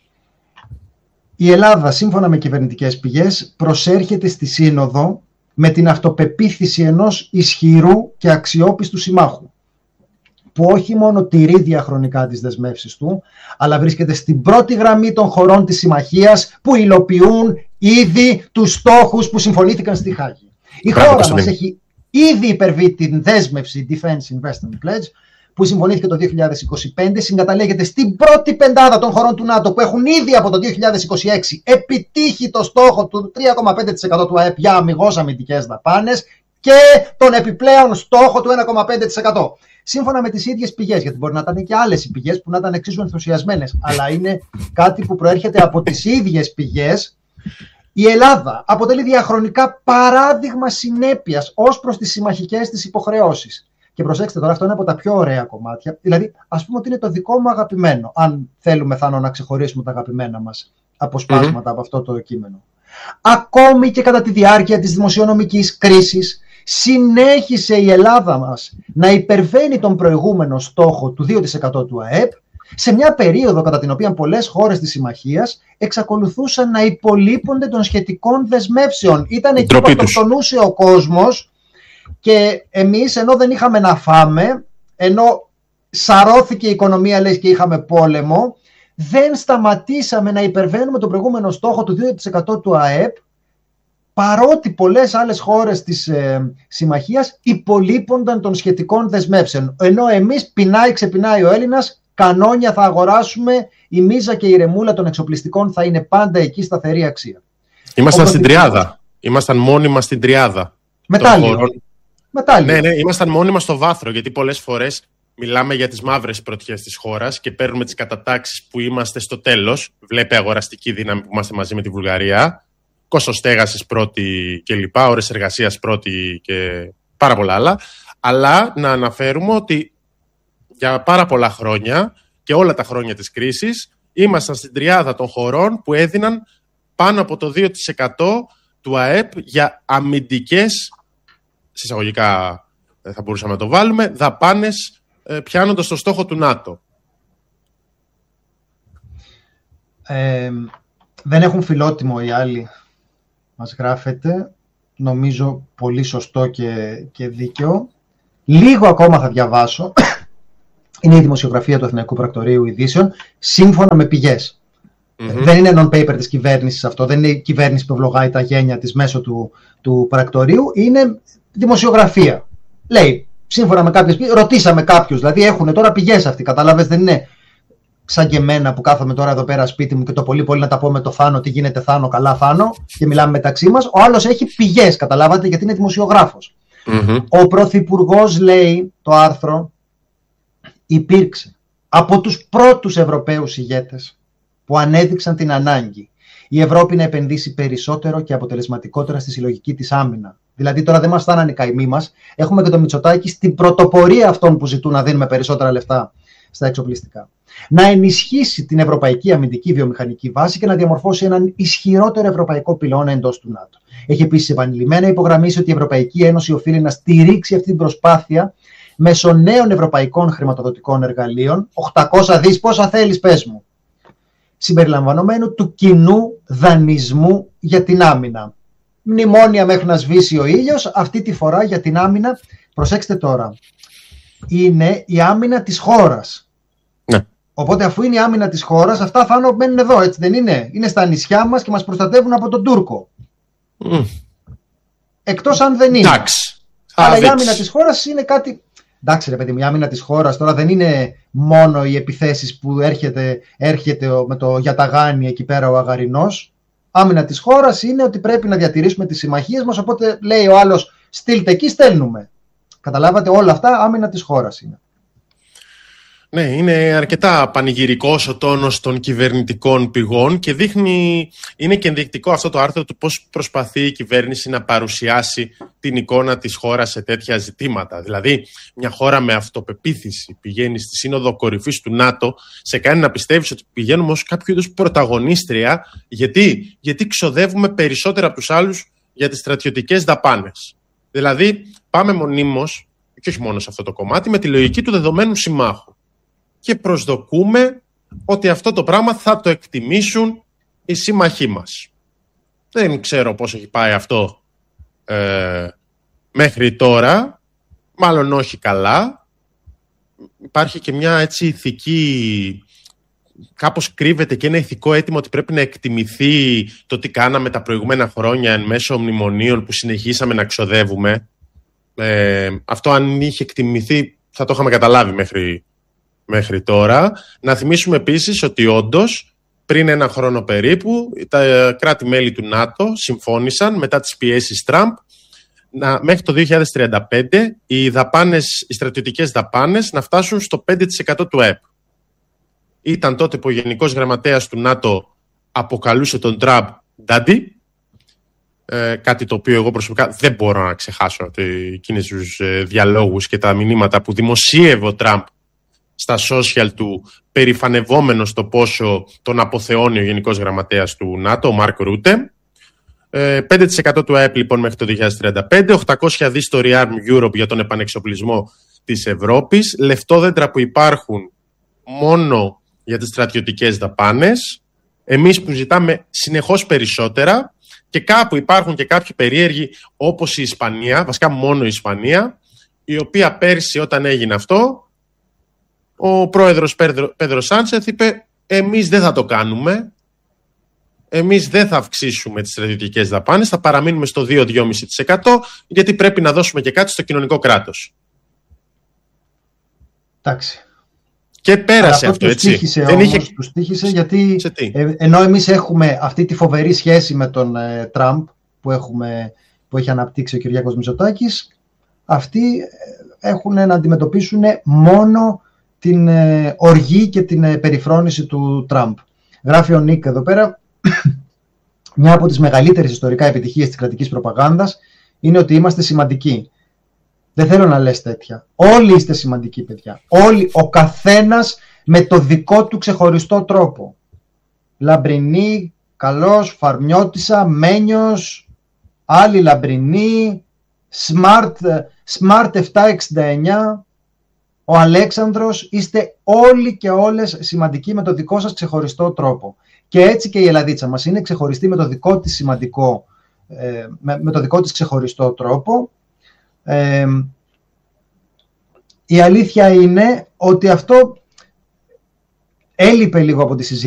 Η Ελλάδα, σύμφωνα με κυβερνητικές πηγές, προσέρχεται στη Σύνοδο με την αυτοπεποίθηση ενός ισχυρού και αξιόπιστου συμμάχου, που όχι μόνο τηρεί διαχρονικά τις δεσμεύσεις του, αλλά βρίσκεται στην πρώτη γραμμή των χωρών της συμμαχίας που υλοποιούν ήδη τους στόχους που συμφωνήθηκαν στη Χάγη. Η Μπράβο, χώρα μας έχει ήδη υπερβεί την δέσμευση Defense Investment Pledge, που συμφωνήθηκε το δύο χιλιάδες είκοσι πέντε, συγκαταλέγεται στην πρώτη πεντάδα των χωρών του ΝΑΤΟ που έχουν ήδη από το δύο χιλιάδες είκοσι έξι επιτύχει το στόχο του τρία κόμμα πέντε τοις εκατό του ΑΕΠ για αμιγώς αμυντικές δαπάνες και τον επιπλέον στόχο του ένα κόμμα πέντε τοις εκατό. Σύμφωνα με τις ίδιες πηγές, γιατί μπορεί να ήταν και άλλες οι πηγές που να ήταν εξίσου ενθουσιασμένες, αλλά είναι κάτι που προέρχεται από τις ίδιες πηγές, η Ελλάδα αποτελεί διαχρονικά παράδειγμα συνέπειας ως προς τις συμμαχικές της υποχρεώσεις. Και προσέξτε τώρα, αυτό είναι από τα πιο ωραία κομμάτια. Δηλαδή, ας πούμε ότι είναι το δικό μου αγαπημένο, αν θέλουμε Θάνο να ξεχωρίσουμε τα αγαπημένα μας αποσπάσματα mm-hmm. από αυτό το κείμενο. Ακόμη και κατά τη διάρκεια της δημοσιονομικής κρίσης, συνέχισε η Ελλάδα μας να υπερβαίνει τον προηγούμενο στόχο του δύο τοις εκατό του ΑΕΠ, σε μια περίοδο κατά την οποία πολλές χώρες της συμμαχίας εξακολουθούσαν να υπολείπονται των σχετικών δεσμεύσεων. Ήταν εκεί που αυτοκτονούσε ο κόσμος. Και εμείς, ενώ δεν είχαμε να φάμε, ενώ σαρώθηκε η οικονομία, λες, και είχαμε πόλεμο, δεν σταματήσαμε να υπερβαίνουμε τον προηγούμενο στόχο του δύο τοις εκατό του ΑΕΠ, παρότι πολλές άλλες χώρες της ε, συμμαχίας υπολείπονταν των σχετικών δεσμεύσεων. Ενώ εμείς, πεινάει, ξεπεινάει ο Έλληνας, κανόνια θα αγοράσουμε, η μίζα και η ρεμούλα των εξοπλιστικών θα είναι πάντα εκεί σταθερή αξία. Ήμασταν στην τριάδα. Ήμασταν μόνιμα στην τριάδα. Μετάλλιο. Ναι, ναι, ήμασταν μόνοι μας στο βάθρο, γιατί πολλές φορές μιλάμε για τις μαύρες πρωτιές της χώρας και παίρνουμε τις κατατάξεις που είμαστε στο τέλος. Βλέπε αγοραστική δύναμη που είμαστε μαζί με τη Βουλγαρία, κόστος στέγασης πρώτη κλπ, ώρες εργασίας πρώτη και πάρα πολλά άλλα. Αλλά να αναφέρουμε ότι για πάρα πολλά χρόνια και όλα τα χρόνια της κρίσης ήμασταν στην τριάδα των χωρών που έδιναν πάνω από το δύο τοις εκατό του ΑΕΠ για αμυντικές, συσσαγωγικά θα μπορούσαμε να το βάλουμε, δαπάνες, πιάνοντας το στόχο του ΝΑΤΟ. Ε, δεν έχουν φιλότιμο οι άλλοι, μας γράφετε. νομίζω πολύ σωστό και, και δίκαιο. Λίγο ακόμα θα διαβάσω. Είναι η δημοσιογραφία του Αθηναϊκού Πρακτορείου Ειδήσεων, σύμφωνα με πηγές. Mm-hmm. Δεν είναι non-paper της κυβέρνησης αυτό, δεν είναι η κυβέρνηση που ευλογάει τα γένια της μέσω του, του πρακτορείου, είναι δημοσιογραφία. Λέει, σύμφωνα με κάποιες πηγές, ρωτήσαμε κάποιους, δηλαδή έχουν τώρα πηγές αυτοί, κατάλαβες, δεν είναι σαν και εμένα που κάθομαι τώρα εδώ πέρα σπίτι μου και το πολύ πολύ να τα πω με το Θάνο, τι γίνεται Θάνο, καλά Θάνο, και μιλάμε μεταξύ μας. Ο άλλος έχει πηγές, καταλάβατε, γιατί είναι δημοσιογράφος. Mm-hmm. Ο Πρωθυπουργός, λέει το άρθρο, υπήρξε από τους πρώτους Ευρωπαίους ηγέτες που ανέδειξαν την ανάγκη η Ευρώπη να επενδύσει περισσότερο και αποτελεσματικότερα στη συλλογική της άμυνα. Δηλαδή τώρα δεν μας φτάνανε οι καημοί μας, έχουμε και το Μητσοτάκη στην πρωτοπορία αυτών που ζητούν να δίνουμε περισσότερα λεφτά στα εξοπλιστικά. Να ενισχύσει την ευρωπαϊκή αμυντική βιομηχανική βάση και να διαμορφώσει έναν ισχυρότερο ευρωπαϊκό πυλώνα εντός του ΝΑΤΟ. Έχει επίσης επανειλημμένα υπογραμμίσει ότι η Ευρωπαϊκή Ένωση οφείλει να στηρίξει αυτή την προσπάθεια μέσω νέων ευρωπαϊκών χρηματοδοτικών εργαλείων, οκτακόσια δις, πόσα θέλεις πες μου, συμπεριλαμβανομένου του κοινού δανεισμού για την άμυνα. Μνημόνια μέχρι να σβήσει ο ήλιος, αυτή τη φορά για την άμυνα, προσέξτε τώρα, είναι η άμυνα της χώρας. Ναι. Οπότε αφού είναι η άμυνα της χώρας, αυτά φάνω μένουν εδώ, έτσι δεν είναι? Είναι στα νησιά μας και μας προστατεύουν από τον Τούρκο. Mm. Εκτός αν δεν είναι. Εντάξει. Αλλά η άμυνα της χώρας είναι κάτι... Εντάξει ρε παιδί μου, η άμυνα της χώρας τώρα δεν είναι μόνο οι επιθέσεις που έρχεται, έρχεται με το γιαταγάνι εκεί πέρα ο Αγαρινός. Άμυνα της χώρας είναι ότι πρέπει να διατηρήσουμε τις συμμαχίες μας, οπότε λέει ο άλλος στείλτε εκεί, στέλνουμε. Καταλάβατε, όλα αυτά άμυνα της χώρας είναι. Ναι, είναι αρκετά πανηγυρικός ο τόνος των κυβερνητικών πηγών και δείχνει, είναι και ενδεικτικό αυτό το άρθρο του πώς προσπαθεί η κυβέρνηση να παρουσιάσει την εικόνα της χώρας σε τέτοια ζητήματα. Δηλαδή, μια χώρα με αυτοπεποίθηση πηγαίνει στη Σύνοδο Κορυφής του ΝΑΤΟ, σε κάνει να πιστεύεις ότι πηγαίνουμε ως κάποιο είδους πρωταγωνίστρια. Γιατί? Γιατί ξοδεύουμε περισσότερα από τους άλλους για τις στρατιωτικές δαπάνες. Δηλαδή, πάμε μονίμως, και όχι μόνο σε αυτό το κομμάτι, με τη λογική του δεδομένου συμμάχου. Και προσδοκούμε ότι αυτό το πράγμα θα το εκτιμήσουν οι σύμμαχοί μας. Δεν ξέρω πώς έχει πάει αυτό ε, μέχρι τώρα, μάλλον όχι καλά. Υπάρχει και μια έτσι ηθική, κάπως κρύβεται και ένα ηθικό αίτημα ότι πρέπει να εκτιμηθεί το τι κάναμε τα προηγούμενα χρόνια εν μέσω μνημονίων που συνεχίσαμε να ξοδεύουμε. Ε, αυτό αν είχε εκτιμηθεί θα το είχαμε καταλάβει μέχρι... μέχρι τώρα. Να θυμίσουμε επίσης ότι όντως πριν ένα χρόνο περίπου τα κράτη-μέλη του ΝΑΤΟ συμφώνησαν μετά τις πιέσεις Τραμπ να, μέχρι το δύο χιλιάδες τριάντα πέντε οι, δαπάνες, οι στρατιωτικές δαπάνες να φτάσουν στο πέντε τοις εκατό του ΑΕΠ. Ήταν τότε που ο Γενικός Γραμματέας του ΝΑΤΟ αποκαλούσε τον Τραμπ Daddy, ε, κάτι το οποίο εγώ προσωπικά δεν μπορώ να ξεχάσω, εκείνες τους ε, διαλόγους και τα μηνύματα που δημοσίευε ο Τραμπ στα social του, περηφανευόμενος το πόσο τον αποθεώνει ο Γενικός Γραμματέας του ΝΑΤΟ, ο Μάρκ Ρούτε. πέντε τοις εκατό του ΑΕΠ λοιπόν μέχρι το δύο χιλιάδες τριάντα πέντε, οκτακόσια δις στο Rearm Europe για τον επανεξοπλισμό της Ευρώπης, λεφτόδεντρα που υπάρχουν μόνο για τις στρατιωτικές δαπάνες, εμείς που ζητάμε συνεχώς περισσότερα και κάπου υπάρχουν και κάποιοι περίεργοι όπως η Ισπανία, βασικά μόνο η Ισπανία, η οποία πέρσι όταν έγινε αυτό, ο πρόεδρος Πέδρο Σάντσεθ είπε εμείς δεν θα το κάνουμε, εμείς δεν θα αυξήσουμε τις στρατιωτικές δαπάνες, θα παραμείνουμε στο δύο με δύο κόμμα πέντε τοις εκατό γιατί πρέπει να δώσουμε και κάτι στο κοινωνικό κράτος. Εντάξει. Και πέρασε αυτό, αυτό έτσι. Τύχησε, δεν όμως, είχε... τους τύχησε γιατί ε, ενώ εμείς έχουμε αυτή τη φοβερή σχέση με τον ε, Τραμπ που, έχουμε, που έχει αναπτύξει ο Κυριάκος Μητσοτάκης, αυτοί ε, έχουν να αντιμετωπίσουν μόνο την ε, οργή και την ε, περιφρόνηση του Τραμπ. Γράφει ο Νίκ εδώ πέρα, μια από τις μεγαλύτερες ιστορικά επιτυχίες της κρατικής προπαγάνδας είναι ότι είμαστε σημαντικοί. Δεν θέλω να λες τέτοια. Όλοι είστε σημαντικοί, παιδιά. Όλοι, ο καθένας με το δικό του ξεχωριστό τρόπο. Λαμπρινή, Καλός, Φαρμιώτισσα, Μένιος, άλλοι Λαμπρινή, Smart, Smart επτακόσια εξήντα εννιά, ο Αλέξανδρος, είστε όλοι και όλες σημαντικοί με το δικό σας ξεχωριστό τρόπο. Και έτσι και η Ελλαδίτσα μας είναι ξεχωριστή με το δικό της σημαντικό ε, με, με το δικό της ξεχωριστό τρόπο. Ε, η αλήθεια είναι ότι αυτό έλειπε λίγο από τη συζήτηση.